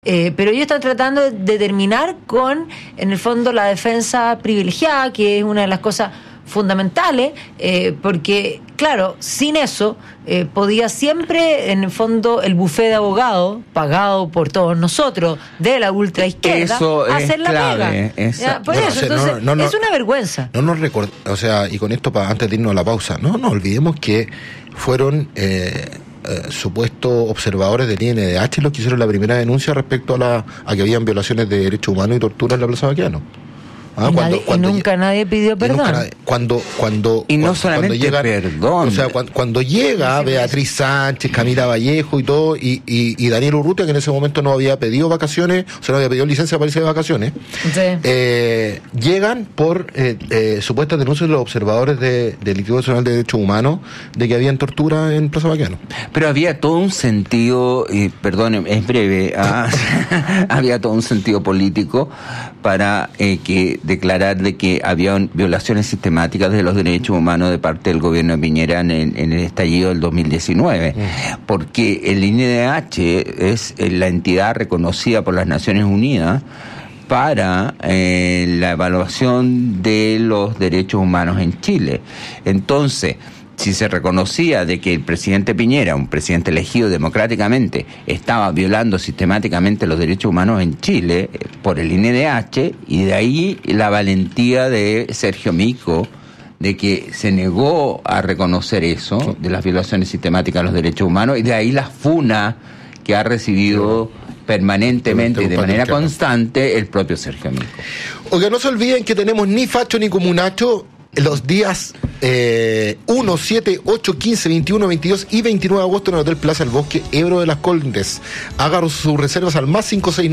pero ellos están tratando de terminar con, en el fondo, la defensa privilegiada, que es una de las cosas fundamentales, porque, claro, sin eso podía siempre, en el fondo, el bufé de abogados, pagado por todos nosotros, de la ultraizquierda, hacer la pega. Por eso, entonces, es una vergüenza. No nos o sea, y con esto, antes de irnos a la pausa, no nos olvidemos que fueron supuestos observadores del INDH los que hicieron la primera denuncia respecto a que habían violaciones de derechos humanos y tortura en la Plaza Baqueano. Nunca nadie pidió perdón. Y no solamente llegan, perdón. O sea, cuando llega Beatriz Sánchez, Camila Vallejo y todo, y Daniel Urrutia, que en ese momento no había pedido vacaciones, o sea, no había pedido licencia para irse de vacaciones, llegan por supuestas denuncias de los observadores del Instituto Nacional de Derechos Humanos de que habían tortura en Plaza Baqueano. Pero había todo un sentido, perdón, es breve, había todo un sentido político para que declarar de que había violaciones sistemáticas de los derechos humanos de parte del gobierno de Piñera en el estallido del 2019, porque el INDH es la entidad reconocida por las Naciones Unidas para la evaluación de los derechos humanos en Chile. Entonces, si se reconocía de que el presidente Piñera, un presidente elegido democráticamente, estaba violando sistemáticamente los derechos humanos en Chile por el INDH, y de ahí la valentía de Sergio Mico de que se negó a reconocer eso, de las violaciones sistemáticas de los derechos humanos, y de ahí la funa que ha recibido permanentemente y de manera constante el propio Sergio Mico. Oiga, no se olviden que tenemos ni facho ni comunacho los días 1, 7, 8, 15, 21, 22 y 29 de agosto en el Hotel Plaza El Bosque, Ebro de las Condes. Haga sus reservas al más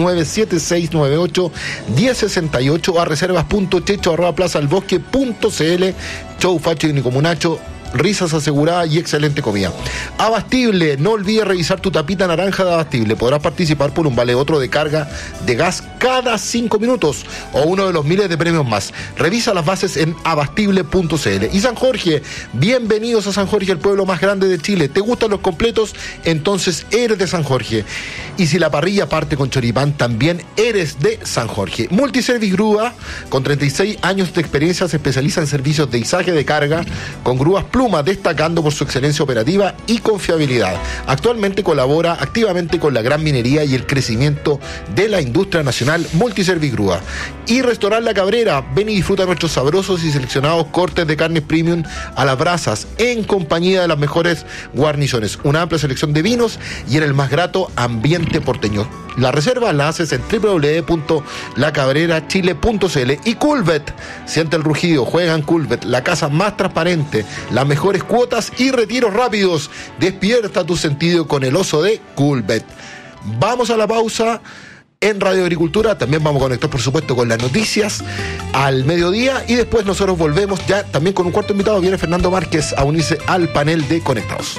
569-7698-1068 a reservas.checho@plazaelbosque.cl. Show facho y nicomunacho, risas aseguradas y excelente comida. Abastible, no olvides revisar tu tapita naranja de Abastible. Podrás participar por un vale otro de carga de gas cada 5 minutos o uno de los miles de premios más. Revisa las bases en abastible.cl. Y San Jorge, bienvenidos a San Jorge, el pueblo más grande de Chile. ¿Te gustan los completos? Entonces eres de San Jorge. Y si la parrilla parte con choripán, también eres de San Jorge. Multiservice Grúa, con 36 años de experiencia, se especializa en servicios de izaje de carga con grúas Pluma, destacando por su excelencia operativa y confiabilidad. Actualmente colabora activamente con la gran minería y el crecimiento de la industria nacional. Multiservice Grúa. Y Restaurant La Cabrera, ven y disfruta nuestros sabrosos y seleccionados cortes de carnes premium a las brasas en compañía de las mejores guarniciones, una amplia selección de vinos y en el más grato ambiente porteño. La reserva la haces en www.lacabrerachile.cl. Y Coolbet, siente el rugido, juega en Coolbet, la casa más transparente, las mejores cuotas y retiros rápidos. Despierta tu sentido con el oso de Coolbet. Vamos a la pausa en Radio Agricultura. También vamos a conectar, por supuesto, con las noticias al mediodía, y después nosotros volvemos ya también con un cuarto invitado. Viene Fernando Márquez a unirse al panel de Conectados.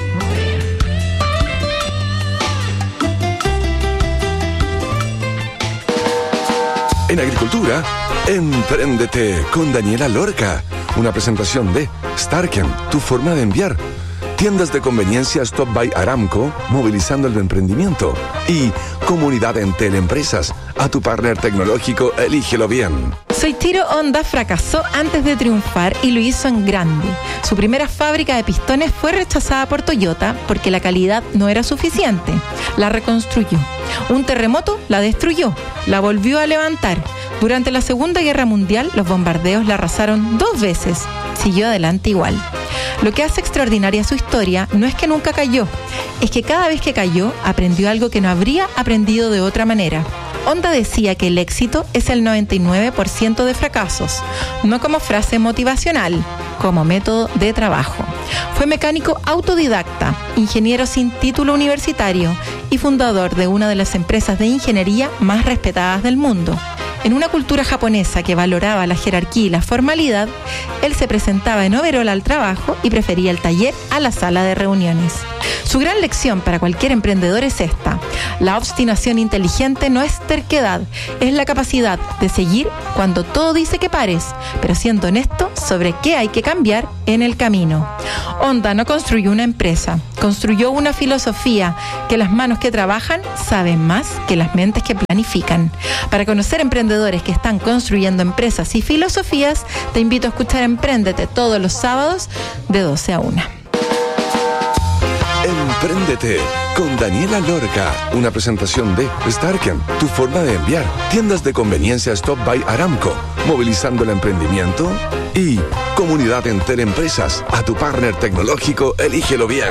En Agricultura, Empréndete con Daniela Lorca. Una presentación de Starken, tu forma de enviar. Tiendas de conveniencia Stop by Aramco, movilizando el emprendimiento. Y Comunidad Entel Empresas, a tu partner tecnológico, elígelo bien. Soichiro Honda fracasó antes de triunfar y lo hizo en grande. Su primera fábrica de pistones fue rechazada por Toyota porque la calidad no era suficiente. La reconstruyó. Un terremoto la destruyó, la volvió a levantar. Durante la Segunda Guerra Mundial, los bombardeos la arrasaron 2 veces. Siguió adelante igual. Lo que hace extraordinaria su historia no es que nunca cayó, es que cada vez que cayó aprendió algo que no habría aprendido de otra manera. Honda decía que el éxito es el 99% de fracasos, no como frase motivacional, como método de trabajo. Fue mecánico autodidacta, ingeniero sin título universitario y fundador de una de las empresas de ingeniería más respetadas del mundo. En una cultura japonesa que valoraba la jerarquía y la formalidad, él se presentaba en overol al trabajo y prefería el taller a la sala de reuniones. Su gran lección para cualquier emprendedor es esta: la obstinación inteligente no es terquedad, es la capacidad de seguir cuando todo dice que pares, pero siendo honesto sobre qué hay que cambiar en el camino. Honda no construyó una empresa, construyó una filosofía: que las manos que trabajan saben más que las mentes que planifican. Para conocer emprendedores que están construyendo empresas y filosofías, te invito a escuchar Empréndete todos los sábados de 12 a 1. Empréndete con Daniela Lorca, una presentación de Starken, tu forma de enviar. Tiendas de conveniencia Stop by Aramco, movilizando el emprendimiento. Y Comunidad Entel Empresas, a tu partner tecnológico, elígelo bien.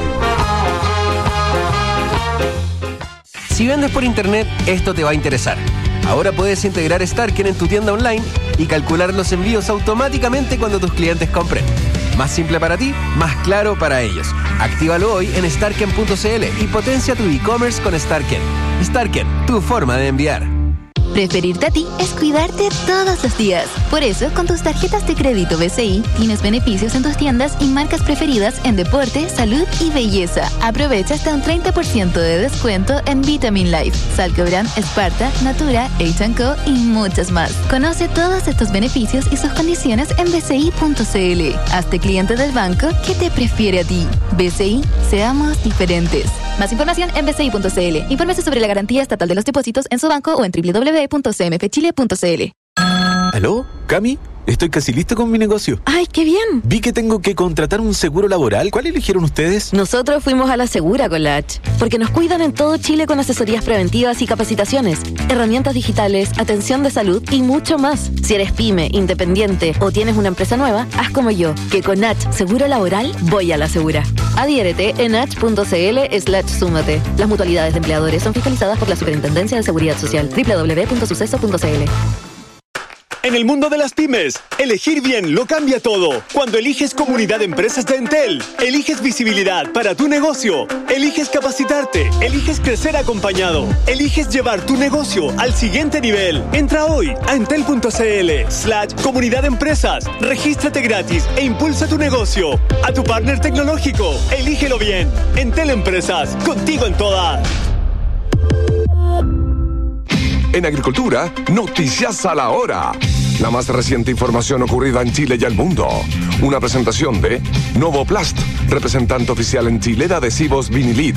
Si vendes por internet, esto te va a interesar. Ahora puedes integrar Starken en tu tienda online y calcular los envíos automáticamente cuando tus clientes compren. Más simple para ti, más claro para ellos. Actívalo hoy en starken.cl y potencia tu e-commerce con Starken. Starken, tu forma de enviar. Preferirte a ti es cuidarte todos los días. Por eso, con tus tarjetas de crédito BCI, tienes beneficios en tus tiendas y marcas preferidas en deporte, salud y belleza. Aprovecha hasta un 30% de descuento en Vitamin Life, Salcobran, Esparta, Natura, H&Co y muchas más. Conoce todos estos beneficios y sus condiciones en bci.cl. Hazte cliente del banco que te prefiere a ti. BCI, seamos diferentes. Más información en bci.cl. Infórmese sobre la garantía estatal de los depósitos en su banco o en www.cmfchile.cl. ¿Aló? ¿Cami? Estoy casi listo con mi negocio. ¡Ay, qué bien! Vi que tengo que contratar un seguro laboral. ¿Cuál eligieron ustedes? Nosotros fuimos a la Segura con la H, porque nos cuidan en todo Chile con asesorías preventivas y capacitaciones, herramientas digitales, atención de salud y mucho más. Si eres pyme, independiente o tienes una empresa nueva, haz como yo, que con H Seguro Laboral voy a la Segura. Adhiérete en h.cl/súmate. Las mutualidades de empleadores son fiscalizadas por la Superintendencia de Seguridad Social. www.suceso.cl. En el mundo de las pymes, elegir bien lo cambia todo. Cuando eliges Comunidad de Empresas de Entel, eliges visibilidad para tu negocio, eliges capacitarte, eliges crecer acompañado, eliges llevar tu negocio al siguiente nivel. Entra hoy a entel.cl/Comunidad de Empresas, regístrate gratis e impulsa tu negocio. A tu partner tecnológico, elígelo bien. Entel Empresas, contigo en todas. En Agricultura, noticias a la hora. La más reciente información ocurrida en Chile y el mundo. Una presentación de Novoplast, representante oficial en Chile de adhesivos Vinilit.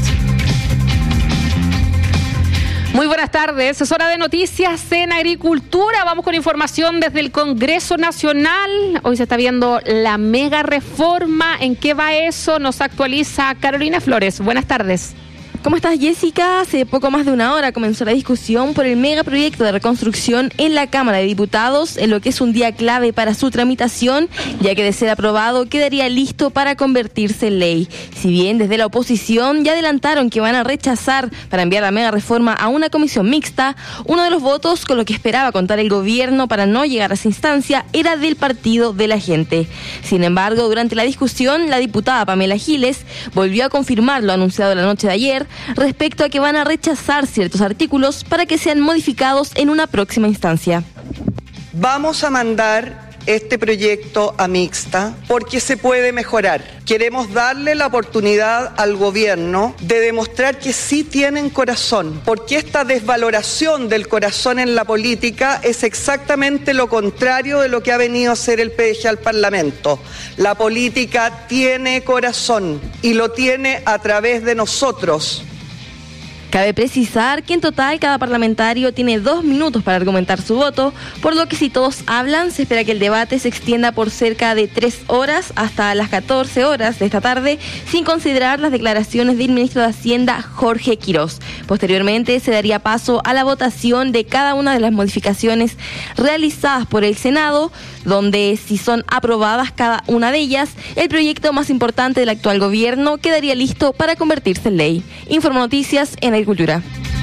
Muy buenas tardes, es hora de noticias en Agricultura. Vamos con información desde el Congreso Nacional. Hoy se está viendo la mega reforma. ¿En qué va eso? Nos actualiza Carolina Flores. Buenas tardes. ¿Cómo estás, Jessica? Hace poco más de una hora comenzó la discusión por el megaproyecto de reconstrucción en la Cámara de Diputados, en lo que es un día clave para su tramitación, ya que de ser aprobado quedaría listo para convertirse en ley. Si bien desde la oposición ya adelantaron que van a rechazar para enviar la mega reforma a una comisión mixta, uno de los votos con lo que esperaba contar el gobierno para no llegar a esa instancia era del Partido de la Gente. Sin embargo, durante la discusión, la diputada Pamela Giles volvió a confirmar lo anunciado la noche de ayer, respecto a que van a rechazar ciertos artículos para que sean modificados en una próxima instancia. Vamos a mandar este proyecto a mixta porque se puede mejorar. Queremos darle la oportunidad al gobierno de demostrar que sí tienen corazón, porque esta desvaloración del corazón en la política es exactamente lo contrario de lo que ha venido a hacer el PDG al Parlamento. La política tiene corazón y lo tiene a través de nosotros. Cabe precisar que en total cada parlamentario tiene 2 minutos para argumentar su voto, por lo que si todos hablan, se espera que el debate se extienda por cerca de 3 horas hasta las 14 horas de esta tarde, sin considerar las declaraciones del ministro de Hacienda, Jorge Quirós. Posteriormente se daría paso a la votación de cada una de las modificaciones realizadas por el Senado, donde si son aprobadas cada una de ellas, el proyecto más importante del actual gobierno quedaría listo para convertirse en ley. Informo Noticias en Agricultura.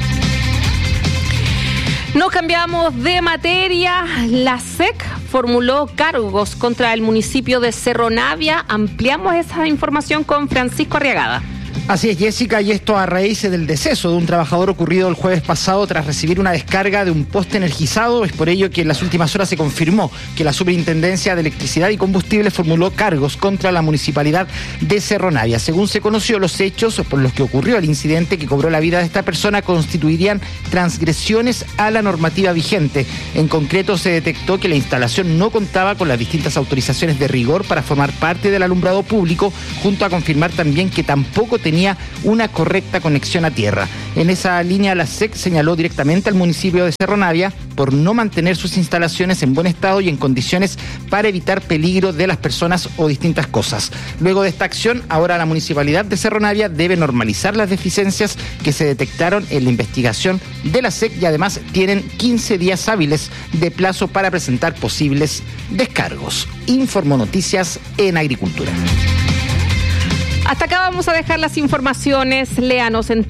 Nos cambiamos de materia. La SEC formuló cargos contra el municipio de Cerro Navia. Ampliamos esa información con Francisco Arriagada. Así es, Jessica, y esto a raíz del deceso de un trabajador ocurrido el jueves pasado tras recibir una descarga de un poste energizado. Es por ello que en las últimas horas se confirmó que la Superintendencia de Electricidad y Combustible formuló cargos contra la municipalidad de Cerro Navia. Según se conoció, los hechos por los que ocurrió el incidente que cobró la vida de esta persona constituirían transgresiones a la normativa vigente. En concreto, se detectó que la instalación no contaba con las distintas autorizaciones de rigor para formar parte del alumbrado público, junto a confirmar también que tampoco tenía una correcta conexión a tierra. En esa línea, la SEC señaló directamente al municipio de Cerro Navia por no mantener sus instalaciones en buen estado y en condiciones para evitar peligro de las personas o distintas cosas. Luego de esta acción, ahora la municipalidad de Cerro Navia debe normalizar las deficiencias que se detectaron en la investigación de la SEC y además tienen 15 días hábiles de plazo para presentar posibles descargos. Informó Noticias en Agricultura. Hasta acá vamos a dejar las informaciones. Léanos en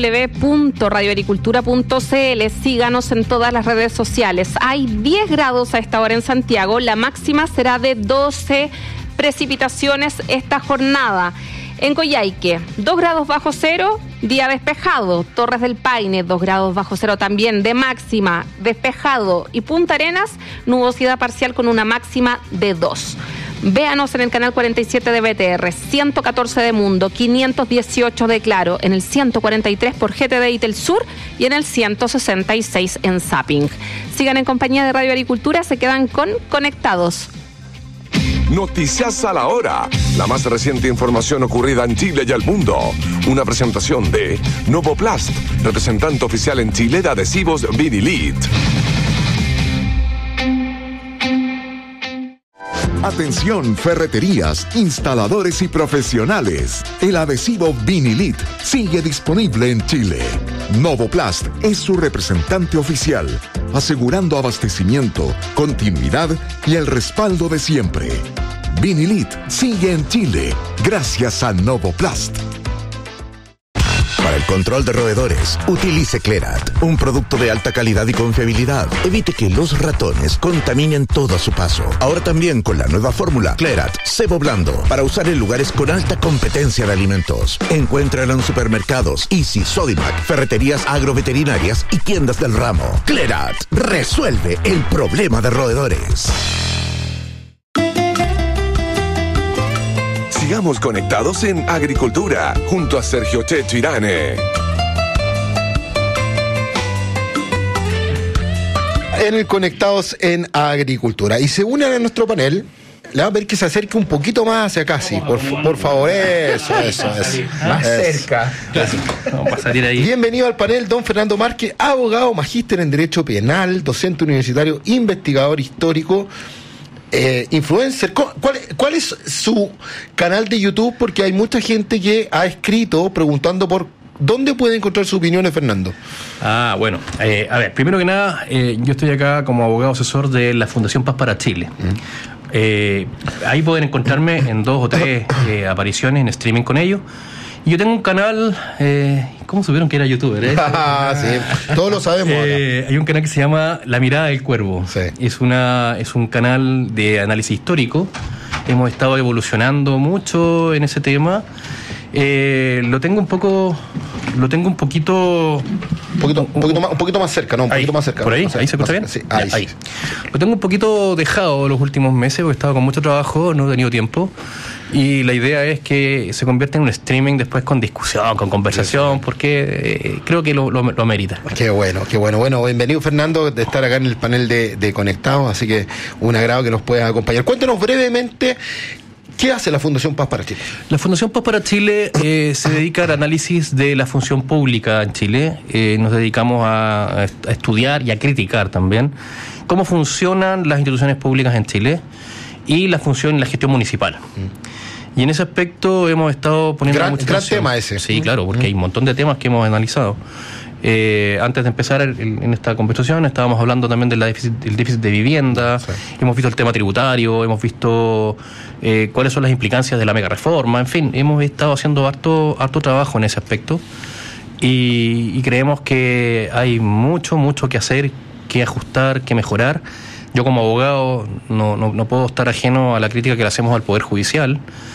www.radioagricultura.cl. Síganos en todas las redes sociales. Hay 10 grados a esta hora en Santiago. La máxima será de 12 precipitaciones esta jornada. En Coyhaique, 2 grados bajo cero, día despejado. Torres del Paine, 2 grados bajo cero también de máxima, despejado. Y Punta Arenas, nubosidad parcial con una máxima de 2. Véanos en el canal 47 de BTR, 114 de Mundo, 518 de Claro, en el 143 por GTD y Telsur y en el 166 en Zapping. Sigan en compañía de Radio Agricultura, se quedan con Conectados. Noticias a la hora. La más reciente información ocurrida en Chile y el mundo. Una presentación de Novoplast, representante oficial en Chile de adhesivos Vinilit. Atención, ferreterías, instaladores y profesionales. El adhesivo Vinilit sigue disponible en Chile. Novoplast es su representante oficial, asegurando abastecimiento, continuidad y el respaldo de siempre. Vinilit sigue en Chile gracias a Novoplast. Para el control de roedores, utilice Clerat, un producto de alta calidad y confiabilidad. Evite que los ratones contaminen todo a su paso. Ahora también con la nueva fórmula Clerat Cebo Blando, para usar en lugares con alta competencia de alimentos. Encuéntralo en supermercados, Easy, Sodimac, ferreterías agroveterinarias y tiendas del ramo. Clerat resuelve el problema de roedores. Sigamos conectados en Agricultura, junto a Sergio Checho Irane. En el Conectados en Agricultura. Y se unen a nuestro panel. Le vamos a pedir que se acerque un poquito más hacia acá, sí, por favor, eso. Más cerca. Vamos a salir ahí. Bienvenido al panel, don Fernando Márquez, abogado, magíster en Derecho Penal, docente universitario, investigador histórico, influencer. ¿Cuál es su canal de YouTube? Porque hay mucha gente que ha escrito preguntando por ¿dónde puede encontrar sus opiniones, Fernando? Bueno, a ver, primero que nada, yo estoy acá como abogado asesor de la Fundación Paz para Chile. Ahí pueden encontrarme en 2 o 3 apariciones en streaming con ellos. Y yo tengo un canal, ¿cómo supieron que era youtuber? Sí, todos lo sabemos. Hay un canal que se llama La Mirada del Cuervo. Sí. Es un canal de análisis histórico. Hemos estado evolucionando mucho en ese tema. Lo tengo un poquito más cerca, ¿no? Un poquito más cerca. ¿Por ahí? ¿Ahí se escucha bien? Sí, ahí. Lo tengo un poquito dejado los últimos meses porque he estado con mucho trabajo, no he tenido tiempo. Y la idea es que se convierta en un streaming después con discusión, con conversación, porque creo que lo amerita. Qué bueno. Bueno, bienvenido, Fernando, de estar acá en el panel de Conectados, así que un agrado que nos puedas acompañar. Cuéntanos brevemente, ¿qué hace la Fundación Paz para Chile? La Fundación Paz para Chile se dedica al análisis de la función pública en Chile. Nos dedicamos a estudiar y a criticar también cómo funcionan las instituciones públicas en Chile y la función y la gestión municipal. Y en ese aspecto hemos estado poniendo mucha atención. Gran tema ese. Sí, claro, porque hay un montón de temas que hemos analizado. Antes de empezar en esta conversación estábamos hablando también del déficit de vivienda, hemos visto el tema tributario, hemos visto cuáles son las implicancias de la mega reforma, en fin, hemos estado haciendo harto trabajo en ese aspecto y creemos que hay mucho que hacer, que ajustar, que mejorar. Yo como abogado no puedo estar ajeno a la crítica que le hacemos al Poder Judicial,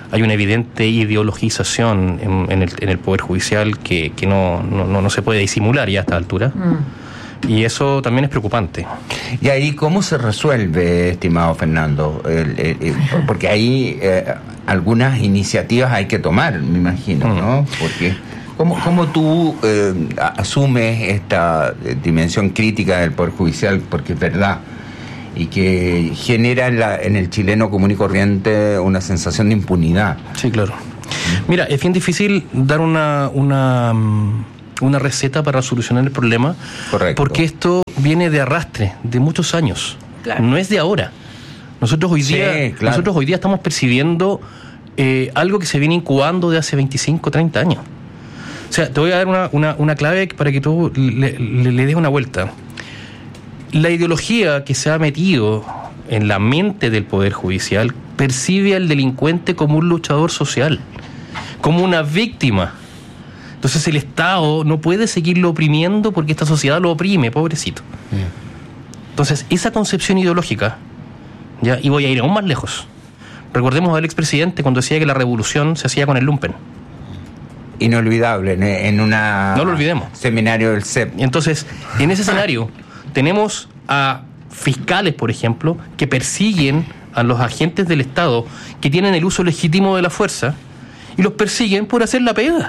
hay una evidente ideologización en el Poder Judicial que no se puede disimular ya a esta altura. Y eso también es preocupante. ¿Y ahí cómo se resuelve, estimado Fernando? Porque ahí algunas iniciativas hay que tomar, me imagino, ¿no? Porque ¿cómo tú asumes esta dimensión crítica del Poder Judicial? Porque es verdad, y que genera en el chileno común y corriente una sensación de impunidad. Sí, claro. Mira, es bien difícil dar una receta para solucionar el problema. Correcto. Porque esto viene de arrastre, de muchos años. Claro. No es de ahora. Nosotros hoy día estamos percibiendo algo que se viene incubando de hace 25, 30 años. O sea, te voy a dar una clave para que tú le des una vuelta. La ideología que se ha metido en la mente del Poder Judicial percibe al delincuente como un luchador social, como una víctima. Entonces el Estado no puede seguirlo oprimiendo porque esta sociedad lo oprime, pobrecito. Entonces esa concepción ideológica, ya, y voy a ir aún más lejos. Recordemos al expresidente cuando decía que la revolución se hacía con el lumpen. Inolvidable, en una... No lo olvidemos. Seminario del CEP. Entonces, en ese escenario tenemos a fiscales, por ejemplo, que persiguen a los agentes del Estado que tienen el uso legítimo de la fuerza y los persiguen por hacer la pega.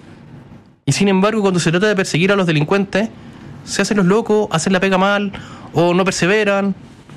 Y sin embargo, cuando se trata de perseguir a los delincuentes, se hacen los locos, hacen la pega mal o no perseveran.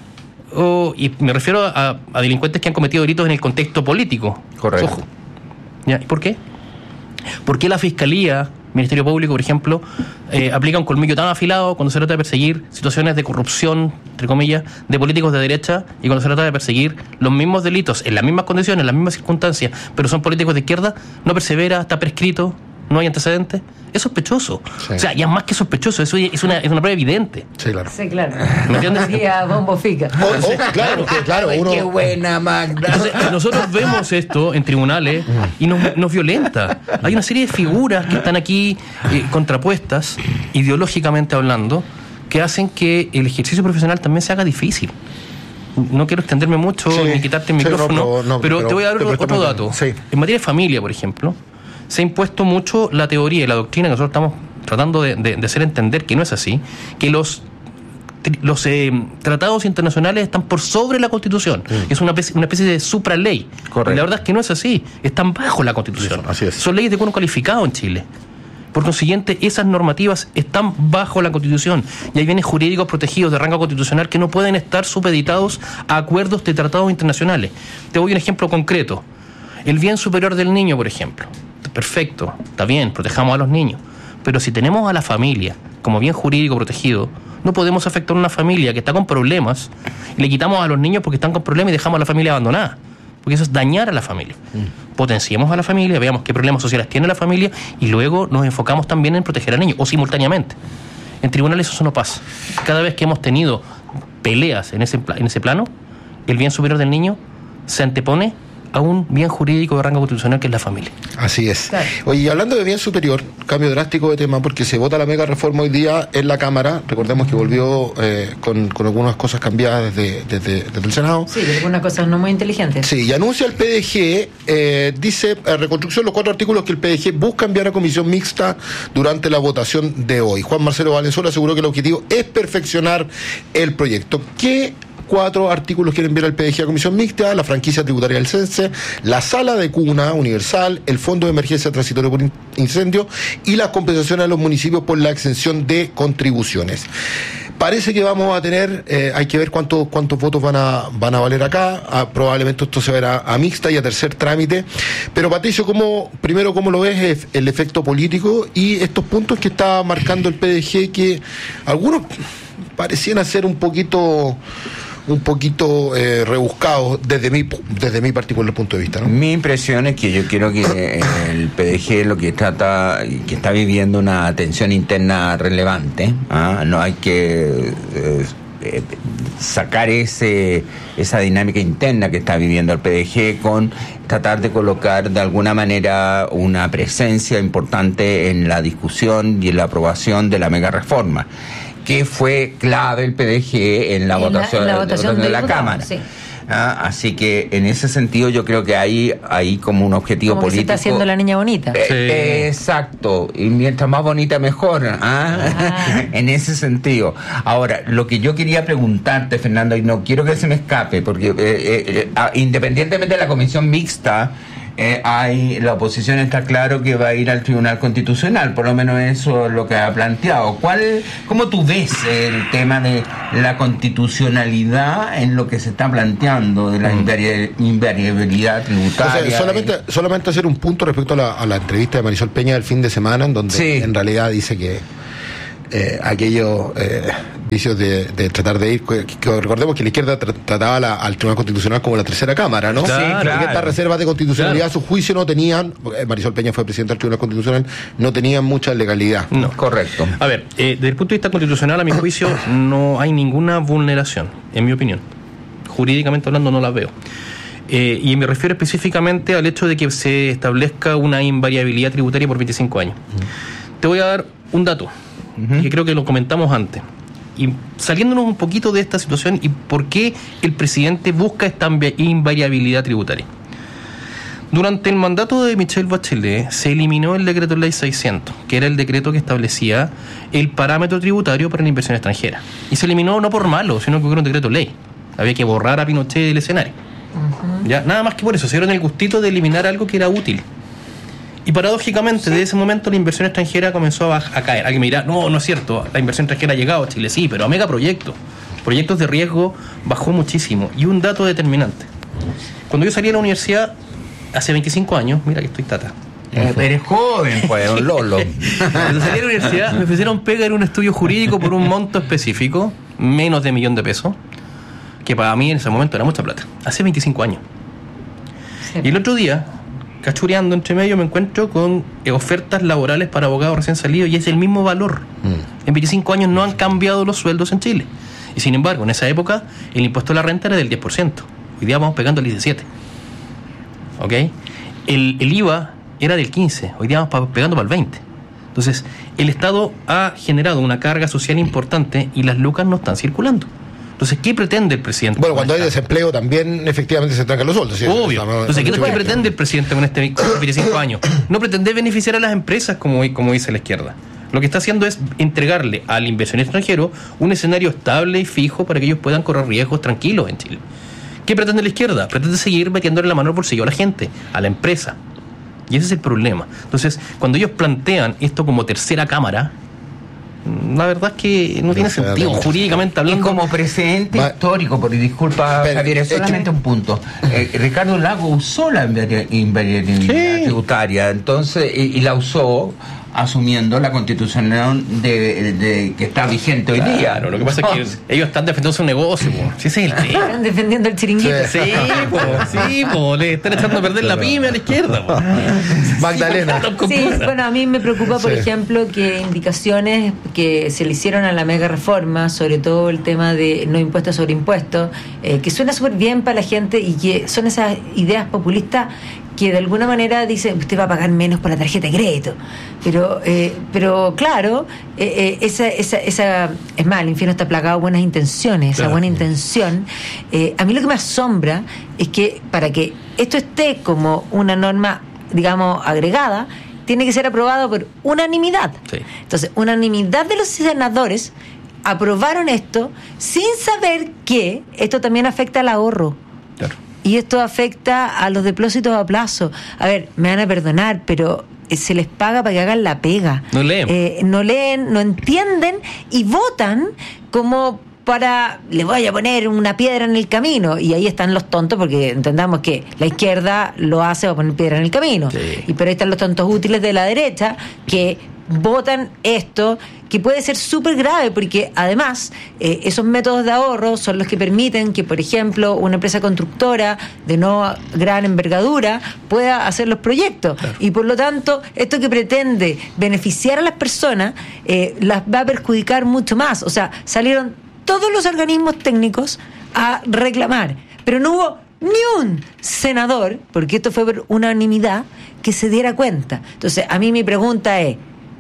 Y me refiero a delincuentes que han cometido delitos en el contexto político. Correcto. Ojo. ¿Ya? ¿Y por qué? ¿Por qué la Fiscalía, Ministerio Público, por ejemplo, aplica un colmillo tan afilado cuando se trata de perseguir situaciones de corrupción, entre comillas, de políticos de derecha, y cuando se trata de perseguir los mismos delitos, en las mismas condiciones, en las mismas circunstancias, pero son políticos de izquierda, no persevera, está prescrito, no hay antecedentes? Es sospechoso. Sí. O sea, ya más que sospechoso, eso es una prueba evidente. Sí, claro. Sí, claro. ¿Me entiendes? Bombo fica. Claro, uno... Qué buena, Magda. Entonces, nosotros vemos esto en tribunales y nos violenta. Hay una serie de figuras que están aquí contrapuestas, ideológicamente hablando, que hacen que el ejercicio profesional también se haga difícil. No quiero extenderme mucho ni quitarte el micrófono, pero te voy a dar otro dato. Sí. En materia de familia, por ejemplo, se ha impuesto mucho la teoría y la doctrina que nosotros estamos tratando de hacer entender que no es así, que los tratados internacionales están por sobre la Constitución, es una especie de supraley. Correcto. Y la verdad es que no es así, están bajo la Constitución. Así es. Son leyes de cuerpo calificado en Chile. Por consiguiente, esas normativas están bajo la Constitución y hay bienes jurídicos protegidos de rango constitucional que no pueden estar supeditados a acuerdos de tratados internacionales. Te doy un ejemplo concreto. El bien superior del niño, por ejemplo. Perfecto, está bien, protejamos a los niños. Pero si tenemos a la familia como bien jurídico protegido, no podemos afectar a una familia que está con problemas y le quitamos a los niños porque están con problemas y dejamos a la familia abandonada. Porque eso es dañar a la familia. Potenciemos a la familia, veamos qué problemas sociales tiene la familia y luego nos enfocamos también en proteger al niño, o simultáneamente. En tribunales eso no pasa. Cada vez que hemos tenido peleas en ese plano, el bien superior del niño se antepone a un bien jurídico de rango constitucional que es la familia. Así es. Claro. Oye, hablando de bien superior, cambio drástico de tema, porque se vota la mega reforma hoy día en la Cámara. Recordemos que volvió con algunas cosas cambiadas desde el Senado. Sí, algunas cosas no muy inteligentes. Sí, y anuncia el PDG, dice, reconstrucción, los 4 artículos que el PDG busca enviar a comisión mixta durante la votación de hoy. Juan Marcelo Valenzuela aseguró que el objetivo es perfeccionar el proyecto. ¿Qué 4 artículos quieren enviar al PDG a comisión mixta? La franquicia tributaria del CENSE, la sala de cuna universal, el fondo de emergencia transitorio por incendio y las compensaciones a los municipios por la exención de contribuciones. Parece que vamos a tener, hay que ver cuántos votos van a valer acá. Probablemente esto se verá a mixta y a tercer trámite. Pero Patricio, ¿cómo lo ves el efecto político y estos puntos que está marcando el PDG, que algunos parecían ser un poquito rebuscados desde mi particular punto de vista, ¿no? Mi impresión es que yo creo que el PDG lo que está viviendo una tensión interna relevante. No hay que sacar esa dinámica interna que está viviendo el PDG con tratar de colocar de alguna manera una presencia importante en la discusión y en la aprobación de la mega reforma, que fue clave el PDG en la votación de la Cámara. Sí. Así que en ese sentido yo creo que hay como un objetivo como político. Que se está haciendo la niña bonita. Exacto, y mientras más bonita mejor, en ese sentido. Ahora, lo que yo quería preguntarte, Fernando, y no quiero que se me escape, porque independientemente de la comisión mixta, la oposición está claro que va a ir al Tribunal Constitucional, por lo menos eso es lo que ha planteado. ¿Cómo tú ves el tema de la constitucionalidad en lo que se está planteando de la invariabilidad tributaria? O sea, solamente hacer un punto respecto a la entrevista de Marisol Peña del fin de semana, en donde en realidad dice que aquellos vicios de tratar de ir, que recordemos que la izquierda trataba al Tribunal Constitucional como la tercera cámara, ¿no? Claro. Porque estas reservas de constitucionalidad a su juicio no tenían, Marisol Peña fue presidenta del Tribunal Constitucional, no tenían mucha legalidad. No. Correcto. A ver, desde el punto de vista constitucional, a mi juicio, no hay ninguna vulneración, en mi opinión. Jurídicamente hablando, no la veo. Y me refiero específicamente al hecho de que se establezca una invariabilidad tributaria por 25 años. Te voy a dar un dato, que creo que lo comentamos antes. Y saliéndonos un poquito de esta situación y por qué el presidente busca esta invariabilidad tributaria. Durante el mandato de Michelle Bachelet se eliminó el decreto ley 600, que era el decreto que establecía el parámetro tributario para la inversión extranjera. Y se eliminó no por malo, sino porque era un decreto ley. Había que borrar a Pinochet del escenario. Ya, nada más que por eso, se dieron el gustito de eliminar algo que era útil. Y paradójicamente, desde ese momento la inversión extranjera comenzó a caer. Alguien me dirá, no es cierto, la inversión extranjera ha llegado a Chile, sí, pero a megaproyectos. Proyectos de riesgo bajó muchísimo. Y un dato determinante. Cuando yo salí de la universidad, hace 25 años, mira que estoy tata. Eres joven, pues, un lolo. Cuando salí de la universidad, me ofrecieron pega en un estudio jurídico por un monto específico, menos de $1 millón, que para mí en ese momento era mucha plata. Hace 25 años. Sí. Y el otro día, cachureando entre medio, me encuentro con ofertas laborales para abogados recién salidos y es el mismo valor. En 25 años no han cambiado los sueldos en Chile. Y sin embargo, en esa época, el impuesto a la renta era del 10%. Hoy día vamos pegando el 17%. ¿Ok? El IVA era del 15%. Hoy día vamos pegando para el 20%. Entonces, el Estado ha generado una carga social importante y las lucas no están circulando. Entonces, ¿qué pretende el presidente? Bueno, cuando hay desempleo también efectivamente se trancan los sueldos. ¿Sí? Obvio. Entonces, ¿qué pretende el presidente con este 25 años? No pretende beneficiar a las empresas como dice la izquierda. Lo que está haciendo es entregarle al inversionista extranjero un escenario estable y fijo para que ellos puedan correr riesgos tranquilos en Chile. ¿Qué pretende la izquierda? Pretende seguir metiéndole la mano al bolsillo a la gente, a la empresa. Y ese es el problema. Entonces, cuando ellos plantean esto como tercera cámara, la verdad es que no tiene sentido jurídicamente hablando. Y como precedente histórico, porque disculpa, Javier, es solamente un punto. Ricardo Lago usó la invariabilidad tributaria, entonces, y la usó asumiendo la constitucionalidad de que está vigente hoy día. Claro, lo que pasa es que ellos están defendiendo su negocio, si ese es el tema. Están defendiendo el chiringuito. Sí, le están echando a perder la pyme a la izquierda. Magdalena. Sí, bueno, a mí me preocupa, por ejemplo, que indicaciones que se le hicieron a la mega reforma, sobre todo el tema de no impuestos sobre impuestos, que suena súper bien para la gente y que son esas ideas populistas que de alguna manera dicen usted va a pagar menos por la tarjeta de crédito, pero claro, esa es más, el infierno está plagado de buenas intenciones. Esa buena intención, a mí lo que me asombra es que para que esto esté como una norma, digamos, agregada, tiene que ser aprobado por unanimidad. Entonces, unanimidad de los senadores aprobaron esto sin saber que esto también afecta al ahorro. Y esto afecta a los depósitos a plazo. A ver, me van a perdonar, pero se les paga para que hagan la pega. No leen. No entienden y votan como para, le voy a poner una piedra en el camino. Y ahí están los tontos, porque entendamos que la izquierda lo hace para poner piedra en el camino. Pero ahí están los tontos útiles de la derecha que votan esto, que puede ser súper grave, porque además esos métodos de ahorro son los que permiten que, por ejemplo, una empresa constructora de no gran envergadura pueda hacer los proyectos. Y por lo tanto, esto que pretende beneficiar a las personas las va a perjudicar mucho más. O sea, salieron todos los organismos técnicos a reclamar, pero no hubo ni un senador, porque esto fue por unanimidad, que se diera cuenta. Entonces, a mí mi pregunta es,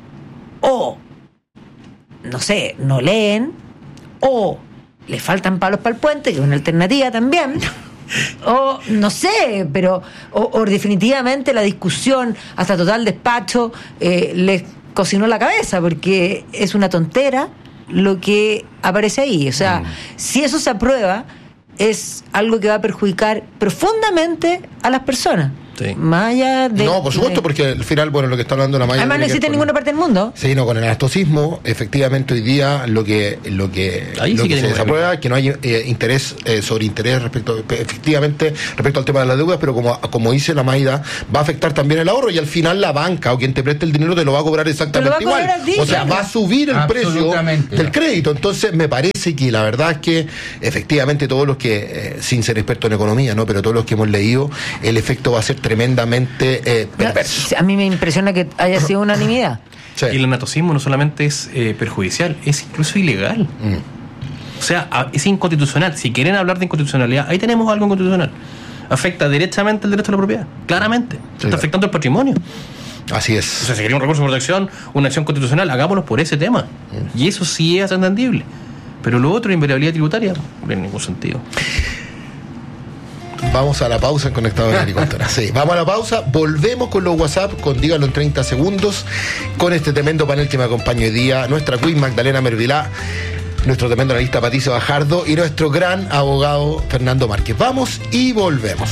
no sé, no leen, o le faltan palos para el puente, que es una alternativa también, O no sé, pero o definitivamente la discusión hasta total despacho les cocinó la cabeza, porque es una tontera lo que aparece ahí. O sea, si eso se aprueba, es algo que va a perjudicar profundamente a las personas. Sí. Más allá de... No, por supuesto, porque al final, bueno, lo que está hablando la Maya... Además no existe en ninguna parte del mundo. Sí, no, con el anastocismo, efectivamente hoy día lo que se desaprueba es que no hay interés sobre interés efectivamente respecto al tema de las deudas, pero como dice la Maida, va a afectar también el ahorro, y al final la banca o quien te preste el dinero te lo va a cobrar exactamente igual. O sea, va a subir el precio del crédito. Entonces me parece que la verdad es que efectivamente todos los que, sin ser expertos en economía, ¿no?, pero todos los que hemos leído, el efecto va a ser tremendamente perverso. A mí me impresiona que haya sido unanimidad. Sí. Y el anastocismo no solamente es perjudicial, es incluso ilegal. O sea, es inconstitucional. Si quieren hablar de inconstitucionalidad, ahí tenemos algo inconstitucional. Afecta directamente el derecho a la propiedad, claramente. Sí, está afectando el patrimonio. Así es. O sea, si queremos un recurso de protección, una acción constitucional, hagámoslo por ese tema. Y eso sí es entendible. Pero lo otro, invariabilidad tributaria, no tiene ningún sentido. Vamos a la pausa en Conectado en Agricultura. Sí, vamos a la pausa, volvemos con los WhatsApp, con Dígalo en 30 segundos, con este tremendo panel que me acompaña hoy día, nuestra Queen Magdalena Mervilá, nuestro tremendo analista Patricio Bajardo y nuestro gran abogado Fernando Márquez. Vamos y volvemos.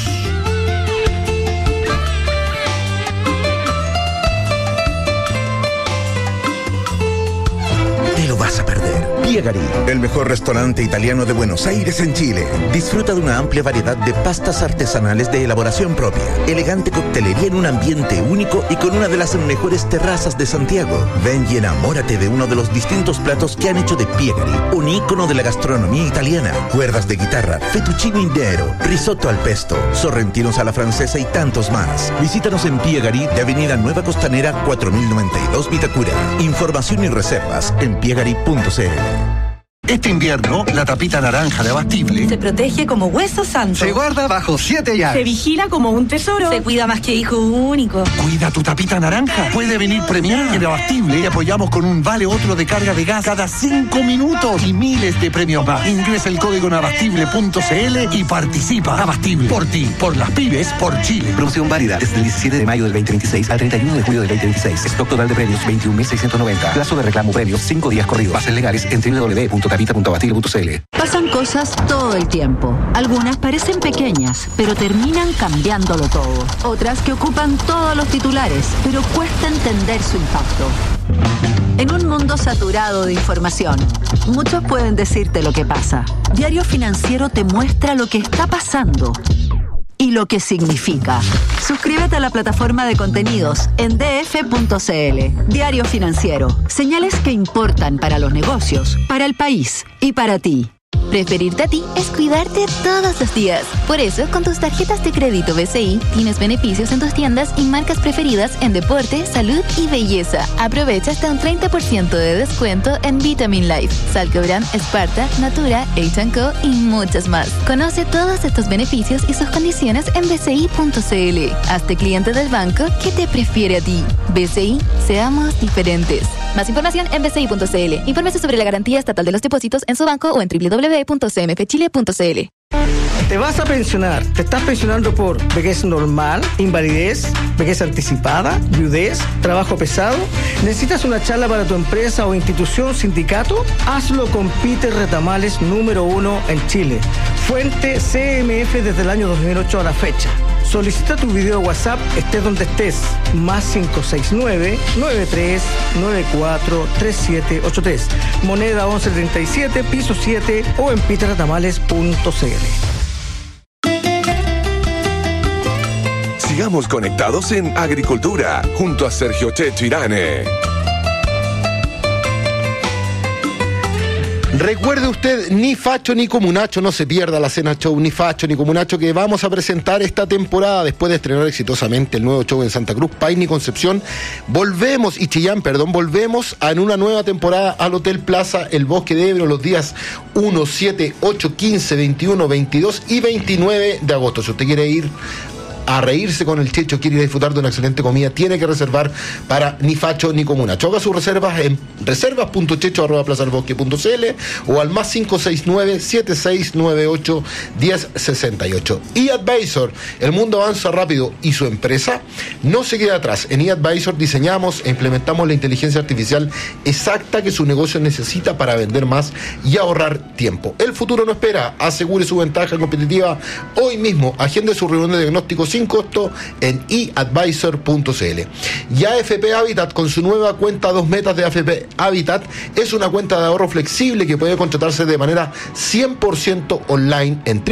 Te lo vas a perder. Piegari, el mejor restaurante italiano de Buenos Aires en Chile. Disfruta de una amplia variedad de pastas artesanales de elaboración propia, elegante coctelería en un ambiente único y con una de las mejores terrazas de Santiago. Ven y enamórate de uno de los distintos platos que han hecho de Piegari un ícono de la gastronomía italiana. Cuerdas de guitarra, fettuccine nero, risotto al pesto, sorrentinos a la francesa y tantos más. Visítanos en Piegari de Avenida Nueva Costanera 4092 Vitacura. Información y reservas en piegari.cl. Este invierno, la tapita naranja de Abastible se protege como hueso santo. Se guarda bajo 7 llaves. Se vigila como un tesoro. Se cuida más que hijo único. Cuida tu tapita naranja. Puede venir premiada. En Abastible te apoyamos con un vale otro de carga de gas cada 5 minutos y miles de premios más. Ingresa el código en abastible.cl y participa. Abastible. Por ti, por las pymes, por Chile. Promoción válida desde el 17 de mayo del 2026 al 31 de julio del 2026. Stock total de premios 21.690. Plazo de reclamo premios 5 días corridos. Bases legales en www.tapita.abastible.cl. Pasan cosas todo el tiempo. Algunas parecen pequeñas, pero terminan cambiándolo todo. Otras que ocupan todos los titulares, pero cuesta entender su impacto. En un mundo saturado de información, muchos pueden decirte lo que pasa. Diario Financiero te muestra lo que está pasando y lo que significa. Suscríbete a la plataforma de contenidos en df.cl. Diario Financiero. Señales que importan para los negocios, para el país y para ti. Preferirte a ti es cuidarte todos los días. Por eso, con tus tarjetas de crédito BCI, tienes beneficios en tus tiendas y marcas preferidas en deporte, salud y belleza. Aprovecha hasta un 30% de descuento en Vitamin Life, Salcobran, Sparta, Natura, H&Co y muchas más. Conoce todos estos beneficios y sus condiciones en bci.cl. Hazte cliente del banco que te prefiere a ti. BCI, seamos diferentes. Más información en bci.cl. Infórmese sobre la garantía estatal de los depósitos en su banco o en www.cmfchile.cl. Te vas a pensionar. ¿Te estás pensionando por vejez normal, invalidez, vejez anticipada, viudez, trabajo pesado? ¿Necesitas una charla para tu empresa o institución, sindicato? Hazlo con Peter Retamales, número 1 en Chile. Fuente CMF desde el año 2008 a la fecha. Solicita tu video WhatsApp, estés donde estés. Más 569-9394-3783. Moneda 1137, piso 7 o en peterretamales.cl. Sigamos conectados en Agricultura, junto a Sergio Checho Irane. Recuerde usted, ni facho ni comunacho, no se pierda la cena show Ni Facho ni Comunacho que vamos a presentar esta temporada después de estrenar exitosamente el nuevo show en Santa Cruz, Paine y Concepción. Volvemos en una nueva temporada al Hotel Plaza El Bosque de Ebro los días 1, 7, 8, 15, 21, 22 y 29 de agosto. Si usted quiere ir a reírse con el Checho, quiere ir a disfrutar de una excelente comida, tiene que reservar para ni facho ni comunacho. Haga sus reservas en reservas.checho@plazalbosque.cl o al más 569-7698-1068. eAdvisor, el mundo avanza rápido y su empresa no se queda atrás. En eAdvisor diseñamos e implementamos la inteligencia artificial exacta que su negocio necesita para vender más y ahorrar tiempo. El futuro no espera, asegure su ventaja competitiva hoy mismo. Agende su reunión de diagnóstico sin costo en eAdvisor.cl. Y AFP Habitat, con su nueva cuenta 2 metas de AFP Habitat, es una cuenta de ahorro flexible que puede contratarse de manera 100% online en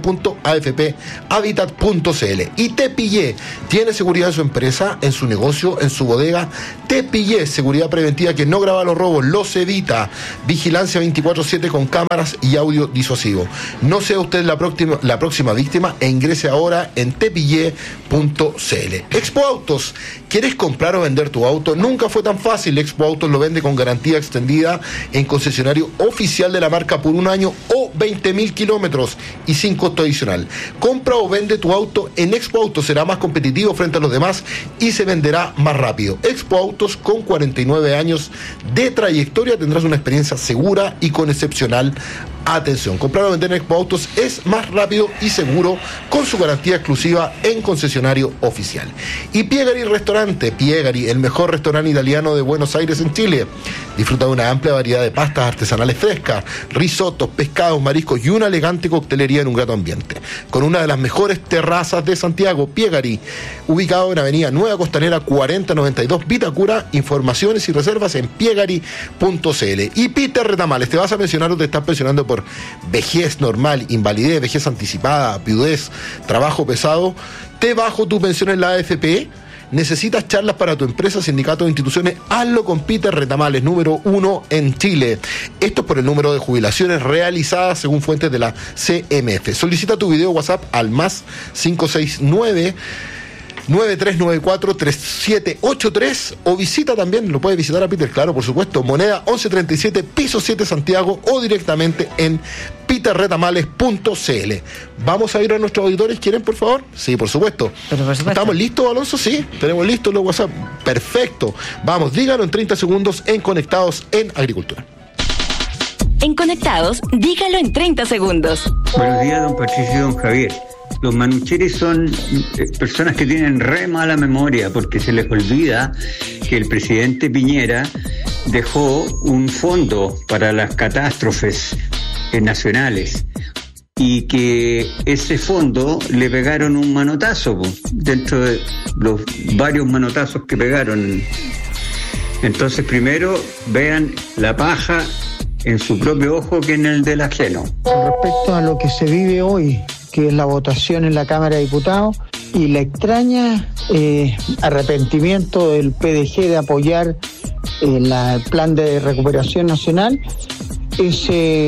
www.afphabitat.cl. Y Tepillé tiene seguridad en su empresa, en su negocio, en su bodega. Tepillé, seguridad preventiva que no graba los robos, los evita. Vigilancia 24/7 con cámaras y audio disuasivo. No sea usted la próxima víctima e ingrese ahora en tepillé.cl. Expo Autos, ¿quieres comprar o vender tu auto? Nunca fue tan fácil. Expo Autos lo vende con garantía extendida en concesionario oficial de la marca por 1 año o 20.000 kilómetros y sin costo adicional. Compra o vende tu auto en Expo Autos, será más competitivo frente a los demás y se venderá más rápido. Expo Autos, con 49 años de trayectoria, tendrás una experiencia segura y con excepcional atención. Comprar o vender en Expo Autos es más rápido y seguro con su garantía exclusiva en concesionario oficial. Y Piegari Restaurante, Piegari, el mejor restaurante italiano de Buenos Aires en Chile. Disfruta de una amplia variedad de pastas artesanales frescas, risotos, pescados, mariscos y una elegante coctelería en un grato ambiente. Con una de las mejores terrazas de Santiago, Piegari, ubicado en Avenida Nueva Costanera 4092 Vitacura. Informaciones y reservas en piegari.cl. Y Peter Retamales, ¿te vas a pensionar o te estás pensionando por vejez normal, invalidez, vejez anticipada, viudez, trabajo pesado? ¿Te bajo tu pensión en la AFP? ¿Necesitas charlas para tu empresa, sindicato o instituciones? Hazlo con Peter Retamales, número 1 en Chile. Esto es por el número de jubilaciones realizadas según fuentes de la CMF. Solicita tu video WhatsApp al más 569-9394-3783 o visita también, lo puedes visitar a Peter, claro, por supuesto, Moneda 1137, piso 7 Santiago, o directamente en peterretamales.cl. Vamos a ir a nuestros auditores, ¿quieren, por favor? Sí, por supuesto. ¿Estamos listos, Alonso? Sí, tenemos listos los WhatsApp. Perfecto. Vamos, díganlo en 30 segundos en Conectados en Agricultura. En Conectados, dígalo en 30 segundos. Buenos días, don Patricio y don Javier. Los manucheris son personas que tienen re mala memoria porque se les olvida que el presidente Piñera dejó un fondo para las catástrofes nacionales y que ese fondo le pegaron un manotazo dentro de los varios manotazos que pegaron. Entonces primero vean la paja en su propio ojo que en el del ajeno. Con respecto a lo que se vive hoy, que es la votación en la Cámara de Diputados y la extraña arrepentimiento del PDG de apoyar el plan de recuperación nacional, es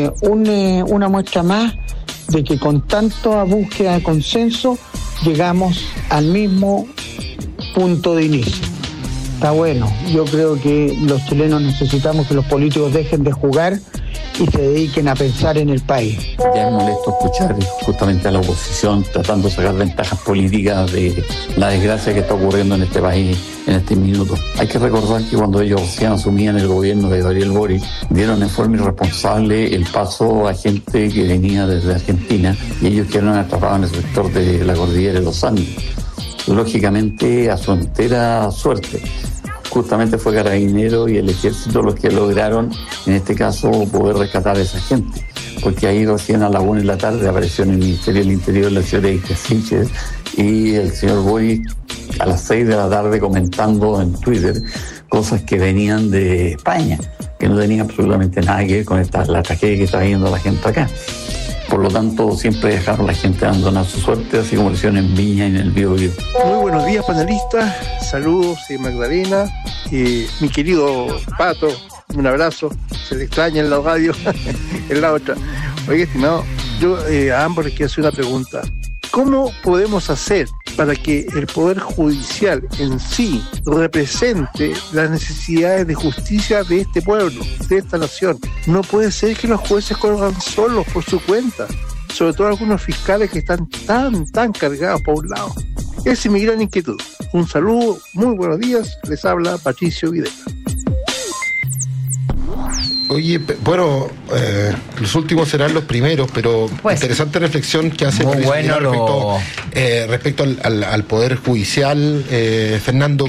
una muestra más de que con tanta búsqueda de consenso llegamos al mismo punto de inicio. Está bueno, yo creo que los chilenos necesitamos que los políticos dejen de jugar y se dediquen a pensar en el país. Ya es molesto escuchar justamente a la oposición tratando de sacar ventajas políticas de la desgracia que está ocurriendo en este país en este minuto. Hay que recordar que cuando ellos recién asumían el gobierno de Gabriel Boric, dieron en forma irresponsable el paso a gente que venía desde Argentina y ellos quedaron atrapados en el sector de la cordillera de los Andes. Lógicamente, a su entera suerte. Justamente fue Carabineros y el Ejército los que lograron, en este caso, poder rescatar a esa gente. Porque ahí recién a la 1 de la tarde apareció en el Ministerio del Interior la señora Icasiche y el señor Boric a las 6 de la tarde comentando en Twitter cosas que venían de España, que no tenían absolutamente nada que ver con la tragedia que está viviendo la gente acá. Por lo tanto, siempre dejaron a la gente abandonar su suerte, así como lo hicieron en Viña y en el Biobío. Muy buenos días, panelistas. Saludos, Magdalena. Mi querido Pato, un abrazo. Se le extraña en la radio, en la otra. Oye, estimado, yo a ambos les quiero hacer una pregunta. ¿Cómo podemos hacer para que el Poder Judicial en sí represente las necesidades de justicia de este pueblo, de esta nación? No puede ser que los jueces corran solos por su cuenta, sobre todo algunos fiscales que están tan cargados por un lado. Esa es mi gran inquietud. Un saludo, muy buenos días, les habla Patricio Videla. Oye, bueno, los últimos serán los primeros, pero Pues, interesante reflexión que hace muy Luis bueno respecto al Poder Judicial. Fernando,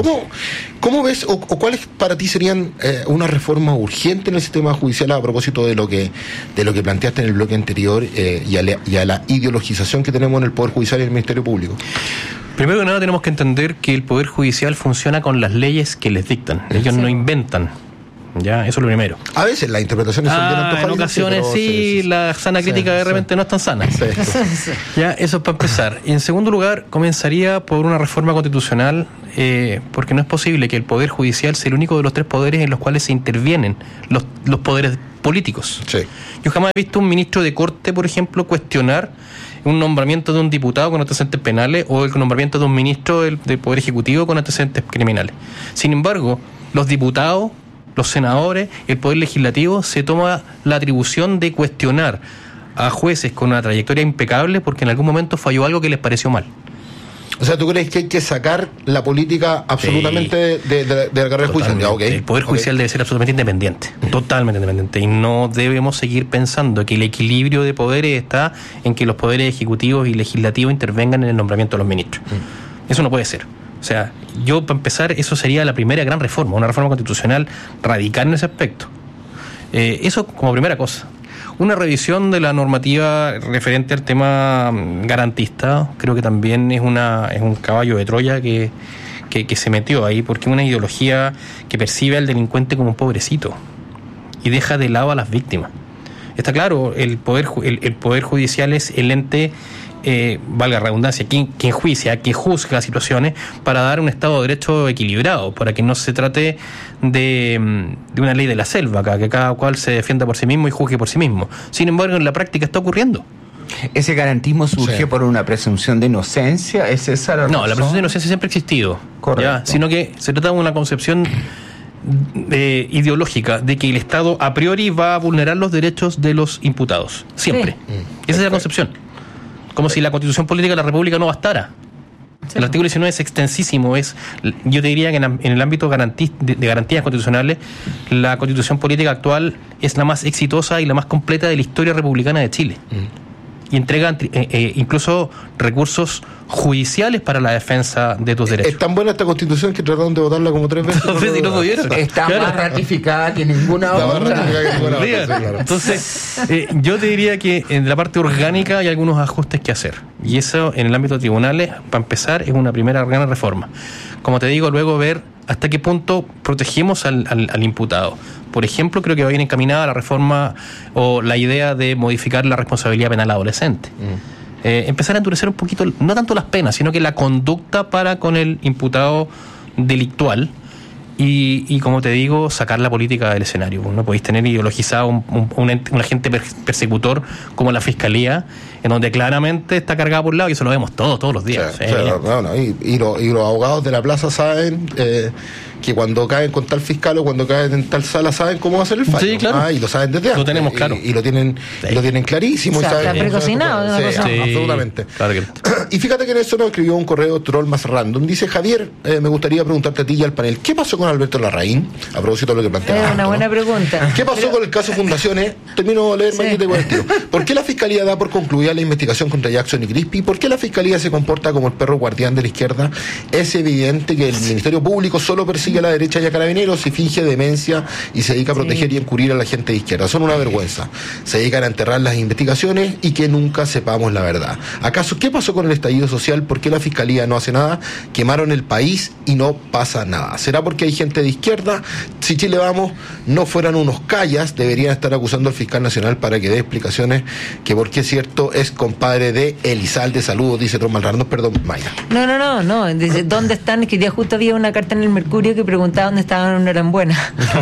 ¿cómo ves o cuáles para ti serían una reforma urgente en el sistema judicial a propósito de lo que planteaste en el bloque anterior y a la ideologización que tenemos en el Poder Judicial y el Ministerio Público? Primero que nada tenemos que entender que el Poder Judicial funciona con las leyes que les dictan. Ellos no inventan. Ya, eso es lo primero. A veces las interpretaciones son bien antojadizas. En ocasiones sí, la sana crítica de repente no es tan sana. Ya, eso es para empezar. Y en segundo lugar, comenzaría por una reforma constitucional, porque no es posible que el Poder Judicial sea el único de los tres poderes en los cuales se intervienen los poderes políticos. Yo jamás he visto un ministro de Corte, por ejemplo, cuestionar un nombramiento de un diputado con antecedentes penales o el nombramiento de un ministro del Poder Ejecutivo con antecedentes criminales. Sin embargo, los diputados, los senadores, el Poder Legislativo se toma la atribución de cuestionar a jueces con una trayectoria impecable porque en algún momento falló algo que les pareció mal. O sea, ¿tú crees que hay que sacar la política absolutamente de la carrera judicial? El Poder Judicial debe ser absolutamente independiente, totalmente independiente, y no debemos seguir pensando que el equilibrio de poderes está en que los poderes ejecutivos y legislativos intervengan en el nombramiento de los ministros. Eso no puede ser. O sea, yo para empezar, eso sería la primera gran reforma, una reforma constitucional radical en ese aspecto. Eso como primera cosa. Una revisión de la normativa referente al tema garantista, creo que también es un caballo de Troya que se metió ahí, porque es una ideología que percibe al delincuente como un pobrecito y deja de lado a las víctimas. Está claro, el poder judicial es el ente, valga la redundancia, quien juicia, que juzga situaciones para dar un Estado de Derecho equilibrado, para que no se trate de una ley de la selva, que cada cual se defienda por sí mismo y juzgue por sí mismo. Sin embargo, en la práctica está ocurriendo. ¿Ese garantismo surge por una presunción de inocencia? ¿Es esa la razón? No, la presunción de inocencia siempre ha existido, ¿ya? Sino que se trata de una concepción ideológica de que el Estado a priori va a vulnerar los derechos de los imputados. Siempre. Esa es la concepción. Como si la Constitución Política de la República no bastara. El artículo 19 es extensísimo. Yo te diría que en el ámbito de garantías constitucionales, la Constitución Política actual es la más exitosa y la más completa de la historia republicana de Chile. Y entrega incluso recursos judiciales para la defensa de tus derechos. Es tan buena esta Constitución que trataron de votarla como 3 veces. Y no pudieron. Está más ratificada que ninguna otra. Entonces, yo te diría que en la parte orgánica hay algunos ajustes que hacer. Y eso en el ámbito de tribunales, para empezar, es una primera gran reforma. Como te digo, luego ver hasta qué punto protegemos al imputado. Por ejemplo, creo que va bien encaminada la reforma o la idea de modificar la responsabilidad penal adolescente. Empezar a endurecer un poquito, no tanto las penas, sino que la conducta para con el imputado delictual y como te digo, sacar la política del escenario. No podéis tener ideologizado un agente persecutor como la Fiscalía, en donde claramente está cargada por un lado, y eso lo vemos todos los días. Y los abogados de la plaza saben que cuando caen con tal fiscal o cuando caen en tal sala saben cómo va a ser el fallo. Sí, claro. Y lo saben desde antes. Lo tenemos claro. Y lo tienen clarísimo. O sea, está precocinado. Absolutamente. Claro que... Y fíjate que en eso nos escribió un correo troll más random. Dice: Javier, me gustaría preguntarte a ti y al panel, ¿qué pasó con Alberto Larraín? A propósito de lo que planteaba. Es una buena pregunta. ¿Qué pasó con el caso Fundaciones? Termino de leer mañana con el tiro. ¿Por qué la Fiscalía da por concluida la investigación contra Jackson y Crispy? ¿Por qué la Fiscalía se comporta como el perro guardián de la izquierda? Es evidente que el Ministerio Público solo persigue a la derecha y a Carabineros y finge demencia y se dedica a proteger y encubrir a la gente de izquierda. Son una vergüenza. Se dedican a enterrar las investigaciones y que nunca sepamos la verdad. ¿Acaso qué pasó con el estallido social? ¿Por qué la Fiscalía no hace nada? Quemaron el país y no pasa nada. ¿Será porque hay gente de izquierda? Si Chile Vamos no fueran unos callas, deberían estar acusando al fiscal nacional para que dé explicaciones, que porque es cierto, es compadre de Elizalde. Saludos, dice Tron Malrando, perdón, Maya. No. Dice, ¿dónde están? Es que ya justo había una carta en el Mercurio que preguntaba dónde estaban, no eran buenas.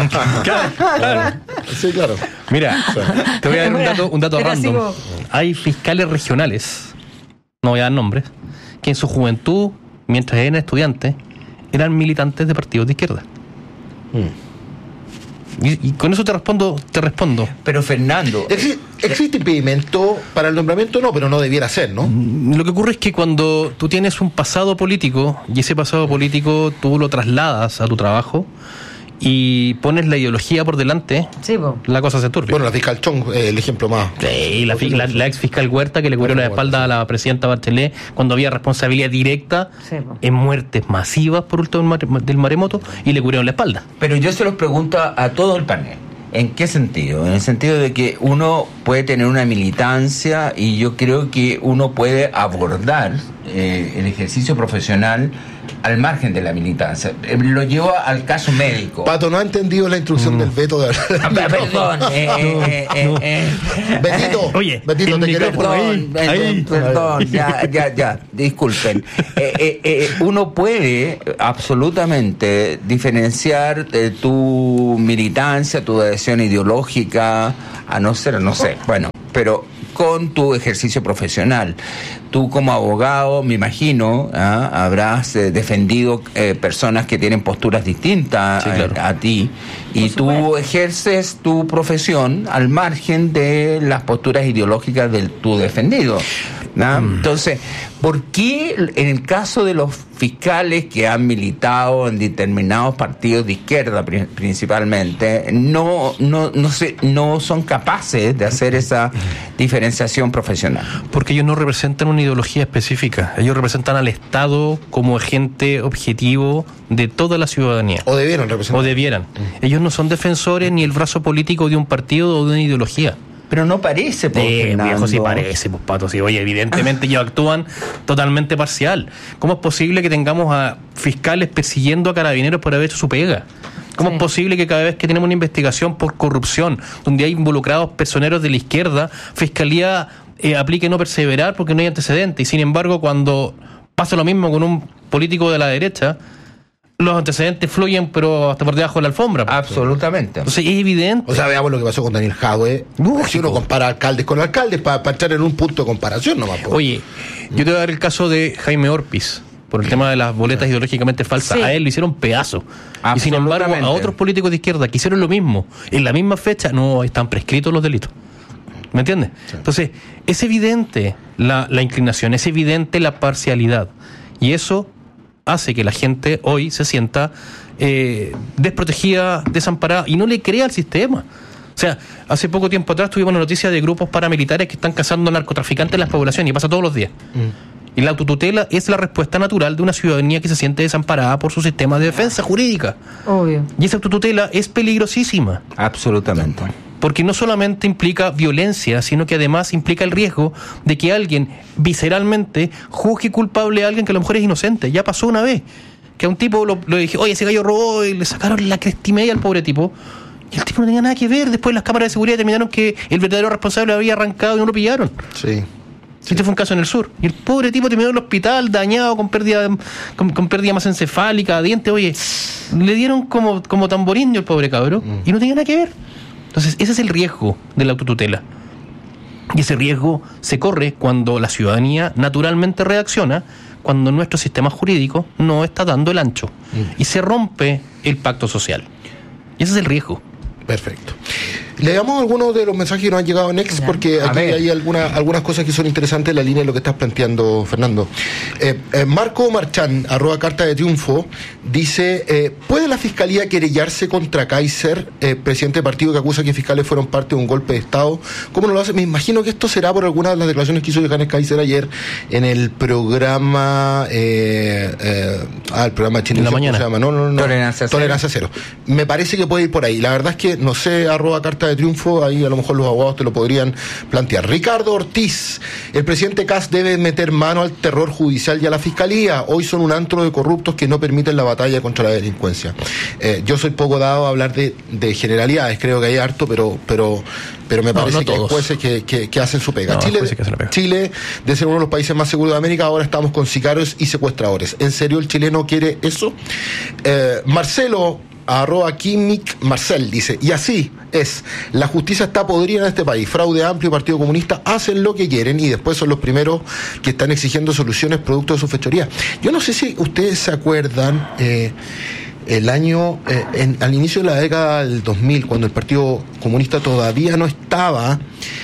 Claro. Sí, claro. Mira, te voy a dar un dato random. Hay fiscales regionales, no voy a dar nombres, que en su juventud, mientras eran estudiantes, eran militantes de partidos de izquierda. Y con eso te respondo. Pero Fernando, ¿existe impedimento para el nombramiento? No, pero no debiera ser, ¿no? Lo que ocurre es que cuando tú tienes un pasado político y ese pasado político tú lo trasladas a tu trabajo y pones la ideología por delante, sí, la cosa se turbia. Bueno, la fiscal Chong, el ejemplo más. Sí, la ex fiscal Huerta, que le cubrió la espalda a la presidenta Bachelet cuando había responsabilidad directa en muertes masivas por último del maremoto, y le cubrieron la espalda. Pero yo se los pregunto a todo el panel. ¿En qué sentido? En el sentido de que uno puede tener una militancia y yo creo que uno puede abordar el ejercicio profesional al margen de la militancia. Lo llevo al caso médico. Pato, no ha entendido la instrucción del veto de... Perdón. Betito, te queremos. Perdón, ya, disculpen. Uno puede absolutamente diferenciar tu militancia, tu adhesión ideológica, a no ser, no sé, bueno, pero con tu ejercicio profesional. Tú como abogado, me imagino, habrás defendido personas que tienen posturas distintas a ti, y tú ejerces tu profesión al margen de las posturas ideológicas de tu defendido. Entonces, ¿por qué en el caso de los fiscales que han militado en determinados partidos de izquierda principalmente no son capaces de hacer esa diferenciación profesional? Porque ellos no representan una ideología específica, ellos representan al Estado como agente objetivo de toda la ciudadanía. O debieran representar. Ellos no son defensores ni el brazo político de un partido o de una ideología. Pero no parece, viejo, sí parece, pues, Pato. Sí, oye, evidentemente ellos actúan totalmente parcial. ¿Cómo es posible que tengamos a fiscales persiguiendo a carabineros por haber hecho su pega? ¿Cómo es posible que cada vez que tenemos una investigación por corrupción, donde hay involucrados personeros de la izquierda, Fiscalía aplique no perseverar porque no hay antecedentes? Y sin embargo, cuando pasa lo mismo con un político de la derecha, los antecedentes fluyen, pero hasta por debajo de la alfombra. Absolutamente. Entonces es evidente. O sea, veamos lo que pasó con Daniel Jadwe. Si uno compara alcaldes con alcaldes, para entrar en un punto de comparación nomás. Oye, yo te voy a dar el caso de Jaime Orpiz, por el tema de las boletas ideológicamente falsas. A él lo hicieron pedazo. Y sin embargo, a otros políticos de izquierda que hicieron lo mismo, en la misma fecha, no están prescritos los delitos. ¿Me entiendes? Sí. Entonces, es evidente la inclinación, es evidente la parcialidad. Y eso hace que la gente hoy se sienta desprotegida, desamparada, y no le crea al sistema. O sea, hace poco tiempo atrás tuvimos una noticia de grupos paramilitares que están cazando narcotraficantes en las poblaciones, y pasa todos los días. Y la autotutela es la respuesta natural de una ciudadanía que se siente desamparada por su sistema de defensa jurídica. Obvio. Y esa autotutela es peligrosísima. Absolutamente. Porque no solamente implica violencia, sino que además implica el riesgo de que alguien visceralmente juzgue culpable a alguien que a lo mejor es inocente. Ya pasó una vez, que a un tipo lo dije, oye, ese gallo robó, y le sacaron la crestimedia al pobre tipo, y el tipo no tenía nada que ver. Después las cámaras de seguridad determinaron que el verdadero responsable había arrancado y no lo pillaron. Sí. Este fue un caso en el sur. Y el pobre tipo terminó en el hospital, dañado, con pérdida más encefálica, dientes. Oye, le dieron como tamborín el pobre cabro, y no tenía nada que ver. Entonces, ese es el riesgo de la autotutela. Y ese riesgo se corre cuando la ciudadanía naturalmente reacciona, cuando nuestro sistema jurídico no está dando el ancho. Y se rompe el pacto social. Y ese es el riesgo. Perfecto. Leamos algunos de los mensajes que nos han llegado en X, porque aquí hay algunas cosas que son interesantes en la línea de lo que estás planteando, Fernando. Marco Marchán, @Carta de Triunfo, dice, ¿puede la Fiscalía querellarse contra Kaiser, presidente del partido que acusa que fiscales fueron parte de un golpe de Estado? ¿Cómo no lo hace? Me imagino que esto será por alguna de las declaraciones que hizo Johannes Kaiser ayer en el programa el programa chino, en la mañana. ¿Cómo se llama? No. Tolerancia cero. Me parece que puede ir por ahí. La verdad es que no sé, @Carta de Triunfo, ahí a lo mejor los abogados te lo podrían plantear. Ricardo Ortiz, el presidente Kast debe meter mano al terror judicial y a la fiscalía. Hoy son un antro de corruptos que no permiten la batalla contra la delincuencia. Yo soy poco dado a hablar de generalidades, creo que hay harto, pero me parece que hay jueces que hacen su pega. Chile, de ser uno de los países más seguros de América, ahora estamos con sicarios y secuestradores. ¿En serio el chileno quiere eso? Marcelo, @Quimic Marcel, dice, y así es, la justicia está podrida en este país, fraude amplio, Partido Comunista hacen lo que quieren y después son los primeros que están exigiendo soluciones producto de su fechoría. Yo no sé si ustedes se acuerdan, al inicio de la década del 2000, cuando el Partido Comunista todavía no estaba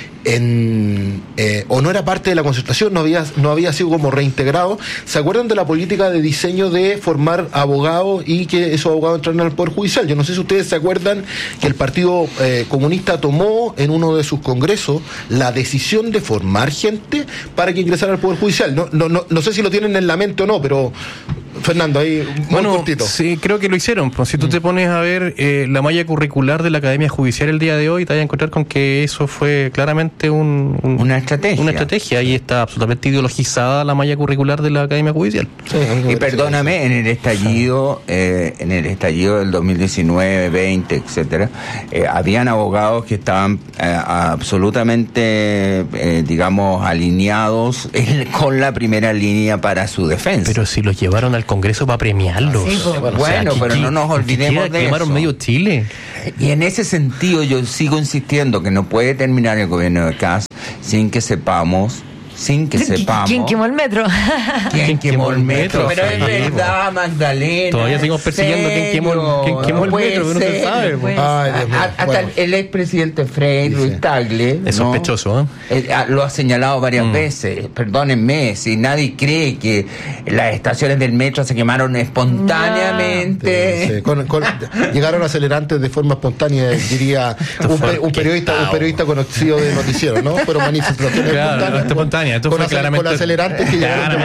o no era parte de la concertación, no había sido como reintegrado. ¿Se acuerdan de la política de diseño de formar abogados y que esos abogados entraran al Poder Judicial? Yo no sé si ustedes se acuerdan que el Partido Comunista tomó en uno de sus congresos la decisión de formar gente para que ingresara al Poder Judicial. No sé si lo tienen en la mente o no, pero Fernando, ahí muy cortito. Sí, creo que lo hicieron. Pues, si tú te pones a ver la malla curricular de la Academia Judicial el día de hoy, te vas a encontrar con que eso fue claramente una estrategia. Una estrategia, y está absolutamente ideologizada la malla curricular de la Academia Judicial. Sí, y perdóname, en el estallido del 2019, 20, etcétera, habían abogados que estaban absolutamente, digamos, alineados con la primera línea para su defensa. Pero si los llevaron al Congreso para premiarlos. Sí, bueno, pero no nos olvidemos de eso. Medio Chile. Y en ese sentido yo sigo insistiendo que no puede terminar el gobierno de Kast sin que sepamos ¿Quién quemó el metro? ¿Quién quemó el metro? Pero es verdad, Magdalena. Todavía seguimos persiguiendo quién quemó el metro, no se sabe. Hasta el expresidente Frei, Luis Tagle. Es sospechoso, lo ha señalado varias veces. Perdónenme, si nadie cree que las estaciones del metro se quemaron espontáneamente. Llegaron acelerantes de forma espontánea, diría un periodista conocido de noticiero, ¿no? Fueron manifestaciones espontáneas. Esto fue claramente, con acelerantes que llegaron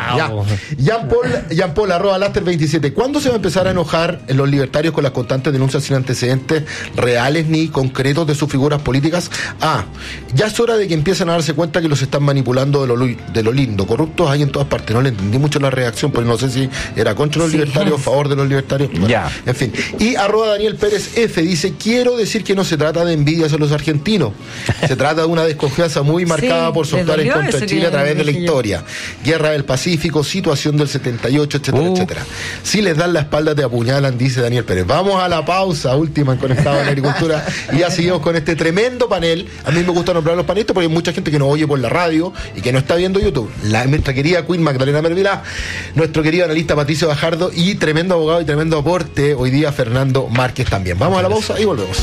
Jean-Paul @Laster27. ¿Cuándo se va a empezar a enojar los libertarios con las constantes denuncias sin antecedentes reales ni concretos de sus figuras políticas? Ya es hora de que empiecen a darse cuenta que los están manipulando de lo lindo. Corruptos hay en todas partes. No le entendí mucho la reacción, porque no sé si era contra los libertarios, a favor de los libertarios. Bueno, en fin. Y @Daniel Pérez F dice: quiero decir que no se trata de envidia hacia los argentinos. Se trata de una desconfianza muy marcada por soltar en contra de Chile a través de la historia. Guerra del Pacífico, situación del 78, etcétera, etcétera. Si les dan la espalda te apuñalan, dice Daniel Pérez. Vamos a la pausa última en Conectado a la Agricultura y ya seguimos con este tremendo panel. A mí me gusta nombrar los panelistas porque hay mucha gente que nos oye por la radio y que no está viendo YouTube. Nuestra querida Queen Magdalena Mervilá, nuestro querido analista Patricio Bajardo y tremendo abogado y tremendo aporte hoy día Fernando Márquez también. Vamos a la pausa y volvemos.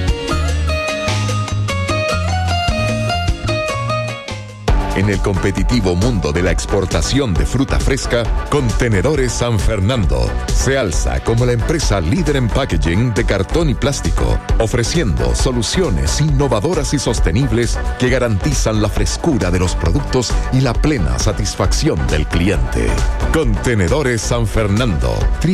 En el competitivo mundo de la exportación de fruta fresca, Contenedores San Fernando se alza como la empresa líder en packaging de cartón y plástico, ofreciendo soluciones innovadoras y sostenibles que garantizan la frescura de los productos y la plena satisfacción del cliente. Contenedores San Fernando,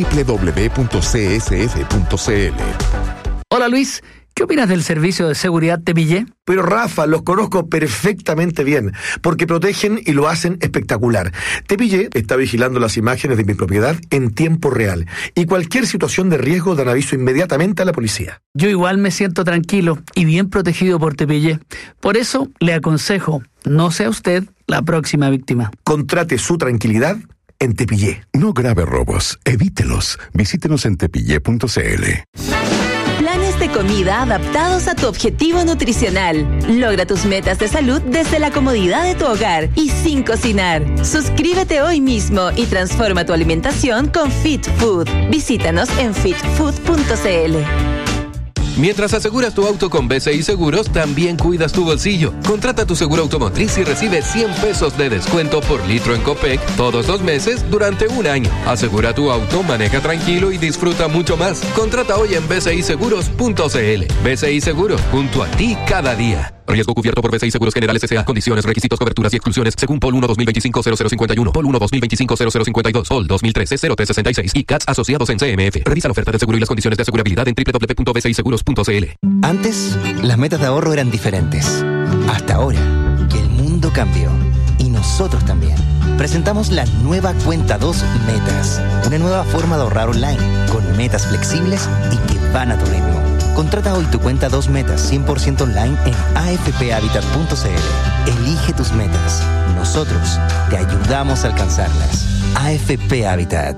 www.csf.cl. Hola Luis, ¿qué opinas del servicio de seguridad Tepillé? Pero Rafa, los conozco perfectamente bien, porque protegen y lo hacen espectacular. Tepillé está vigilando las imágenes de mi propiedad en tiempo real, y cualquier situación de riesgo dan aviso inmediatamente a la policía. Yo igual me siento tranquilo y bien protegido por Tepillé. Por eso le aconsejo, no sea usted la próxima víctima. Contrate su tranquilidad en Tepillé. No grave robos, evítelos. Visítenos en tepillé.cl. Planes de comida adaptados a tu objetivo nutricional. Logra tus metas de salud desde la comodidad de tu hogar y sin cocinar. Suscríbete hoy mismo y transforma tu alimentación con Fit Food. Visítanos en fitfood.cl. Mientras aseguras tu auto con BCI Seguros, también cuidas tu bolsillo. Contrata tu seguro automotriz y recibe 100 pesos de descuento por litro en Copec todos los meses durante un año. Asegura tu auto, maneja tranquilo y disfruta mucho más. Contrata hoy en bciseguros.cl. BCI Seguros, junto a ti cada día. Riesgo cubierto por BCI Seguros Generales S.A. Condiciones, requisitos, coberturas y exclusiones según POL 1 2025-0051, POL 1 2025-0052, POL 2013-0366 y CATS asociados en CMF. Revisa la oferta de seguro y las condiciones de asegurabilidad en www.bciseguros.cl. Antes, las metas de ahorro eran diferentes. Hasta ahora, que el mundo cambió. Y nosotros también. Presentamos la nueva Cuenta 2 Metas. Una nueva forma de ahorrar online, con metas flexibles y que van a tu ritmo. Contrata hoy tu Cuenta 2 Metas 100% online en afphabitat.cl. Elige tus metas. Nosotros te ayudamos a alcanzarlas. AFP Habitat.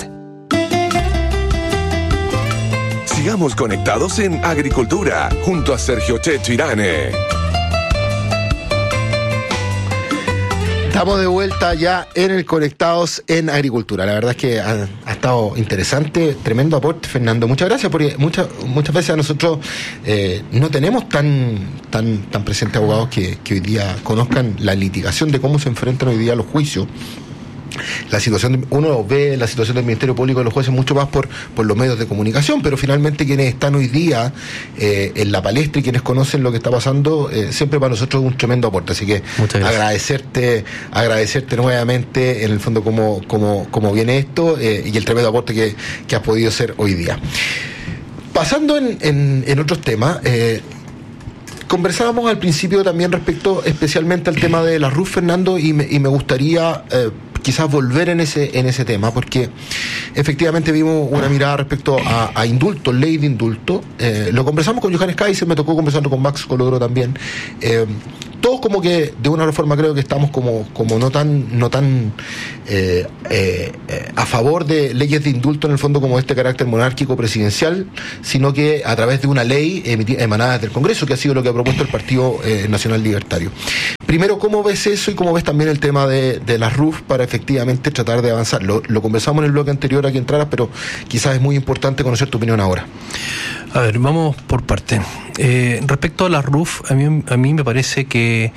Sigamos conectados en Agricultura, junto a Sergio Checho Irane. Estamos de vuelta ya en el Conectados en Agricultura. La verdad es que ha estado interesante, tremendo aporte, Fernando. Muchas gracias, porque muchas veces a nosotros no tenemos tan presentes abogados que hoy día conozcan la litigación de cómo se enfrentan hoy día los juicios. La situación, uno ve la situación del Ministerio Público y los jueces mucho más por los medios de comunicación, pero finalmente quienes están hoy día en la palestra y quienes conocen lo que está pasando, siempre para nosotros es un tremendo aporte. Así que agradecerte nuevamente en el fondo cómo viene esto y el tremendo aporte que has podido hacer hoy día. Pasando en otros temas, conversábamos al principio también respecto especialmente al tema de la RUF, Fernando, y me gustaría quizás volver en ese tema, porque efectivamente vimos una mirada respecto a indulto, ley de indulto. Lo conversamos con Johannes Kaiser, me tocó conversando con Max Colodro también. Todos como que de una forma creo que estamos como no tan a favor de leyes de indulto en el fondo como este carácter monárquico presidencial, sino que a través de una ley emanada del Congreso, que ha sido lo que ha propuesto el Partido Nacional Libertario. Primero, ¿cómo ves eso y cómo ves también el tema de las RUF para efectivamente tratar de avanzar? Lo conversamos en el bloque anterior a que entraras, pero quizás es muy importante conocer tu opinión ahora. A ver, vamos por parte. Respecto a las RUF, a mí me parece que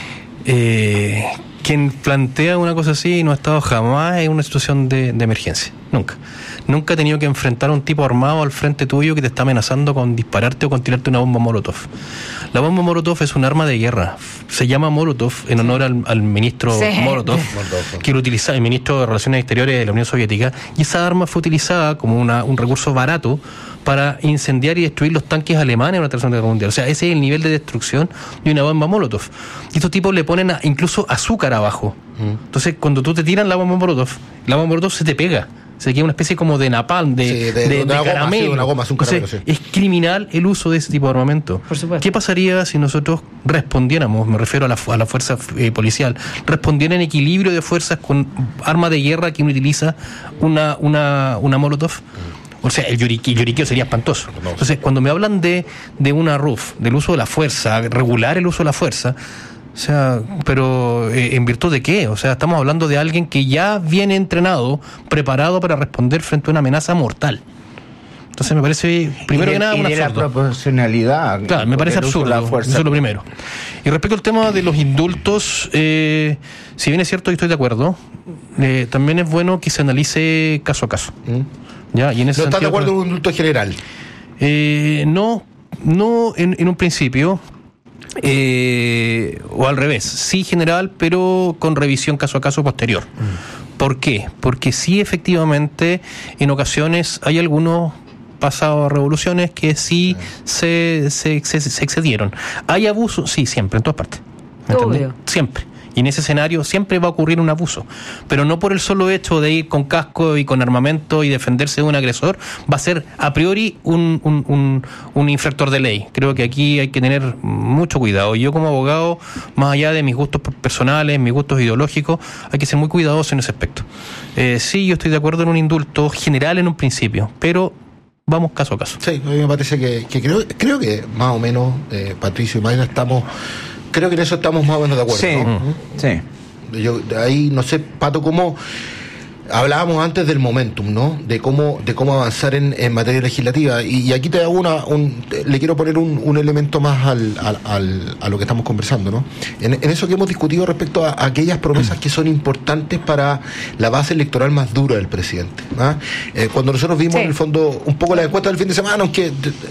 quien plantea una cosa así no ha estado jamás en una situación de emergencia. Nunca ha tenido que enfrentar a un tipo armado al frente tuyo que te está amenazando con dispararte o con tirarte una bomba Molotov. La bomba Molotov es un arma de guerra. Se llama Molotov en honor al ministro Molotov, que lo utilizaba, el ministro de Relaciones Exteriores de la Unión Soviética, y esa arma fue utilizada como un recurso barato para incendiar y destruir los tanques alemanes en la Tercera Guerra Mundial. O sea, ese es el nivel de destrucción de una bomba Molotov. Y estos tipos le ponen incluso azúcar abajo. Entonces, cuando tú te tiran la bomba Molotov se te pega. Se queda una especie como de napalm, de caramelo. Una goma, un caramelo, sí. Es criminal el uso de ese tipo de armamento. Por supuesto. ¿Qué pasaría si nosotros respondiéramos, me refiero a la fuerza policial, respondiera en equilibrio de fuerzas con arma de guerra que uno utiliza una Molotov? O sea, el lloriqueo sería espantoso. Entonces, cuando me hablan de una RUF, del uso de la fuerza, regular el uso de la fuerza, o sea, pero ¿en virtud de qué? O sea, estamos hablando de alguien que ya viene entrenado, preparado para responder frente a una amenaza mortal. Entonces me parece, primero que nada, un absurdo. La proporcionalidad. Claro, me parece absurdo, eso es lo primero. Y respecto al tema de los indultos, si bien es cierto y estoy de acuerdo, también es bueno que se analice caso a caso. ¿Ya? Y en ese ¿No estás de acuerdo en un indulto general? No en un principio. O al revés, sí general, pero con revisión caso a caso posterior. ¿Por qué? Porque sí, efectivamente, en ocasiones hay algunos pasados a revoluciones que sí se excedieron. ¿Hay abuso? Sí, siempre, en todas partes. Obvio. Siempre. Y en ese escenario siempre va a ocurrir un abuso. Pero no por el solo hecho de ir con casco y con armamento y defenderse de un agresor, va a ser a priori un infractor de ley. Creo que aquí hay que tener mucho cuidado. Yo como abogado, más allá de mis gustos personales, mis gustos ideológicos, hay que ser muy cuidadoso en ese aspecto. Sí, yo estoy de acuerdo en un indulto general en un principio, pero vamos caso a caso. Sí, a mí me parece que creo que más o menos, Patricio y Mayra, creo que en eso estamos más o menos de acuerdo. Sí, ¿no? Sí. Yo ahí no sé, Pato, cómo hablábamos antes del momentum, ¿no? De cómo avanzar en materia legislativa. Y aquí te hago le quiero poner un elemento más a lo que estamos conversando, ¿no? En eso que hemos discutido respecto a aquellas promesas que son importantes para la base electoral más dura del presidente, ¿no? Cuando nosotros vimos en el fondo un poco la encuesta del fin de semana, aunque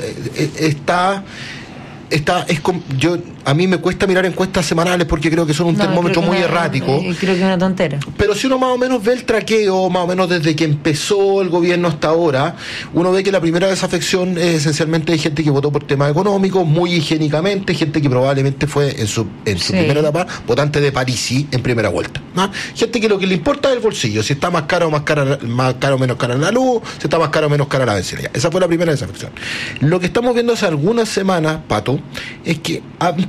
a mí me cuesta mirar encuestas semanales porque creo que son un termómetro muy errático. Creo que es una tontera. Pero si uno más o menos ve el traqueo, más o menos desde que empezó el gobierno hasta ahora, uno ve que la primera desafección es esencialmente de gente que votó por temas económicos, muy higiénicamente, gente que probablemente fue en su primera etapa votante de Parisi en primera vuelta, ¿no? Gente que lo que le importa es el bolsillo, si está más caro o menos cara la luz, si está más caro o menos cara la benzina. Esa fue la primera desafección. Lo que estamos viendo hace algunas semanas, Pato, es que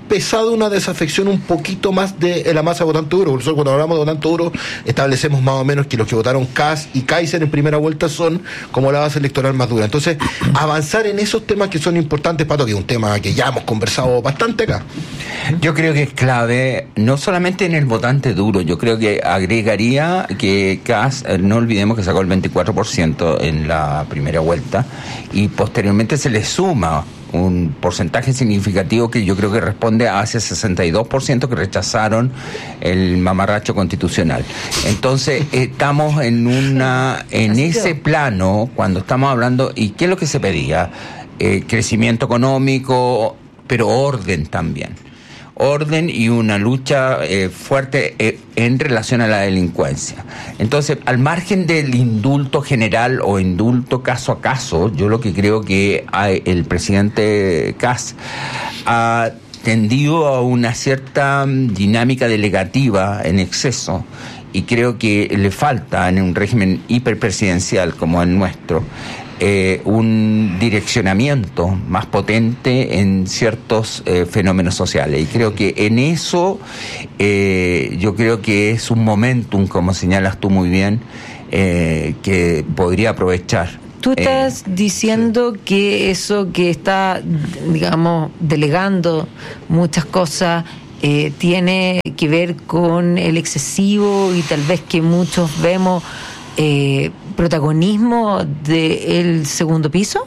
empezado una desafección un poquito más de la masa de votantes duros. Nosotros cuando hablamos de votantes duros establecemos más o menos que los que votaron Kast y Kaiser en primera vuelta son como la base electoral más dura. Entonces, avanzar en esos temas que son importantes, Pato, que es un tema que ya hemos conversado bastante acá. Yo creo que es clave, no solamente en el votante duro, yo creo que agregaría que Kast, no olvidemos que sacó el 24% en la primera vuelta, y posteriormente se le suma un porcentaje significativo que yo creo que responde a ese 62% que rechazaron el mamarracho constitucional. Entonces estamos en ese plano cuando estamos hablando. ¿Y qué es lo que se pedía? Crecimiento económico, pero orden también. Orden y una lucha fuerte en relación a la delincuencia. Entonces, al margen del indulto general o indulto caso a caso, yo lo que creo que el presidente Kast ha tendido a una cierta dinámica delegativa en exceso, y creo que le falta en un régimen hiperpresidencial como el nuestro un direccionamiento más potente en ciertos fenómenos sociales, y creo que en eso yo creo que es un momentum, como señalas tú muy bien, que podría aprovechar. Tú estás diciendo que eso que está, digamos, delegando muchas cosas tiene que ver con el excesivo y tal vez que muchos vemos protagonismo del segundo piso.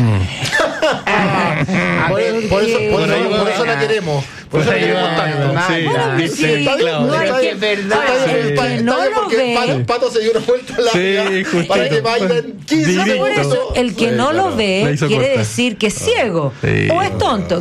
Por eso la queremos. Por eso la queremos tanto. Pato se dio una vuelta larga para que vayan 15 segundos. El que no lo ve quiere decir que es ciego o es tonto.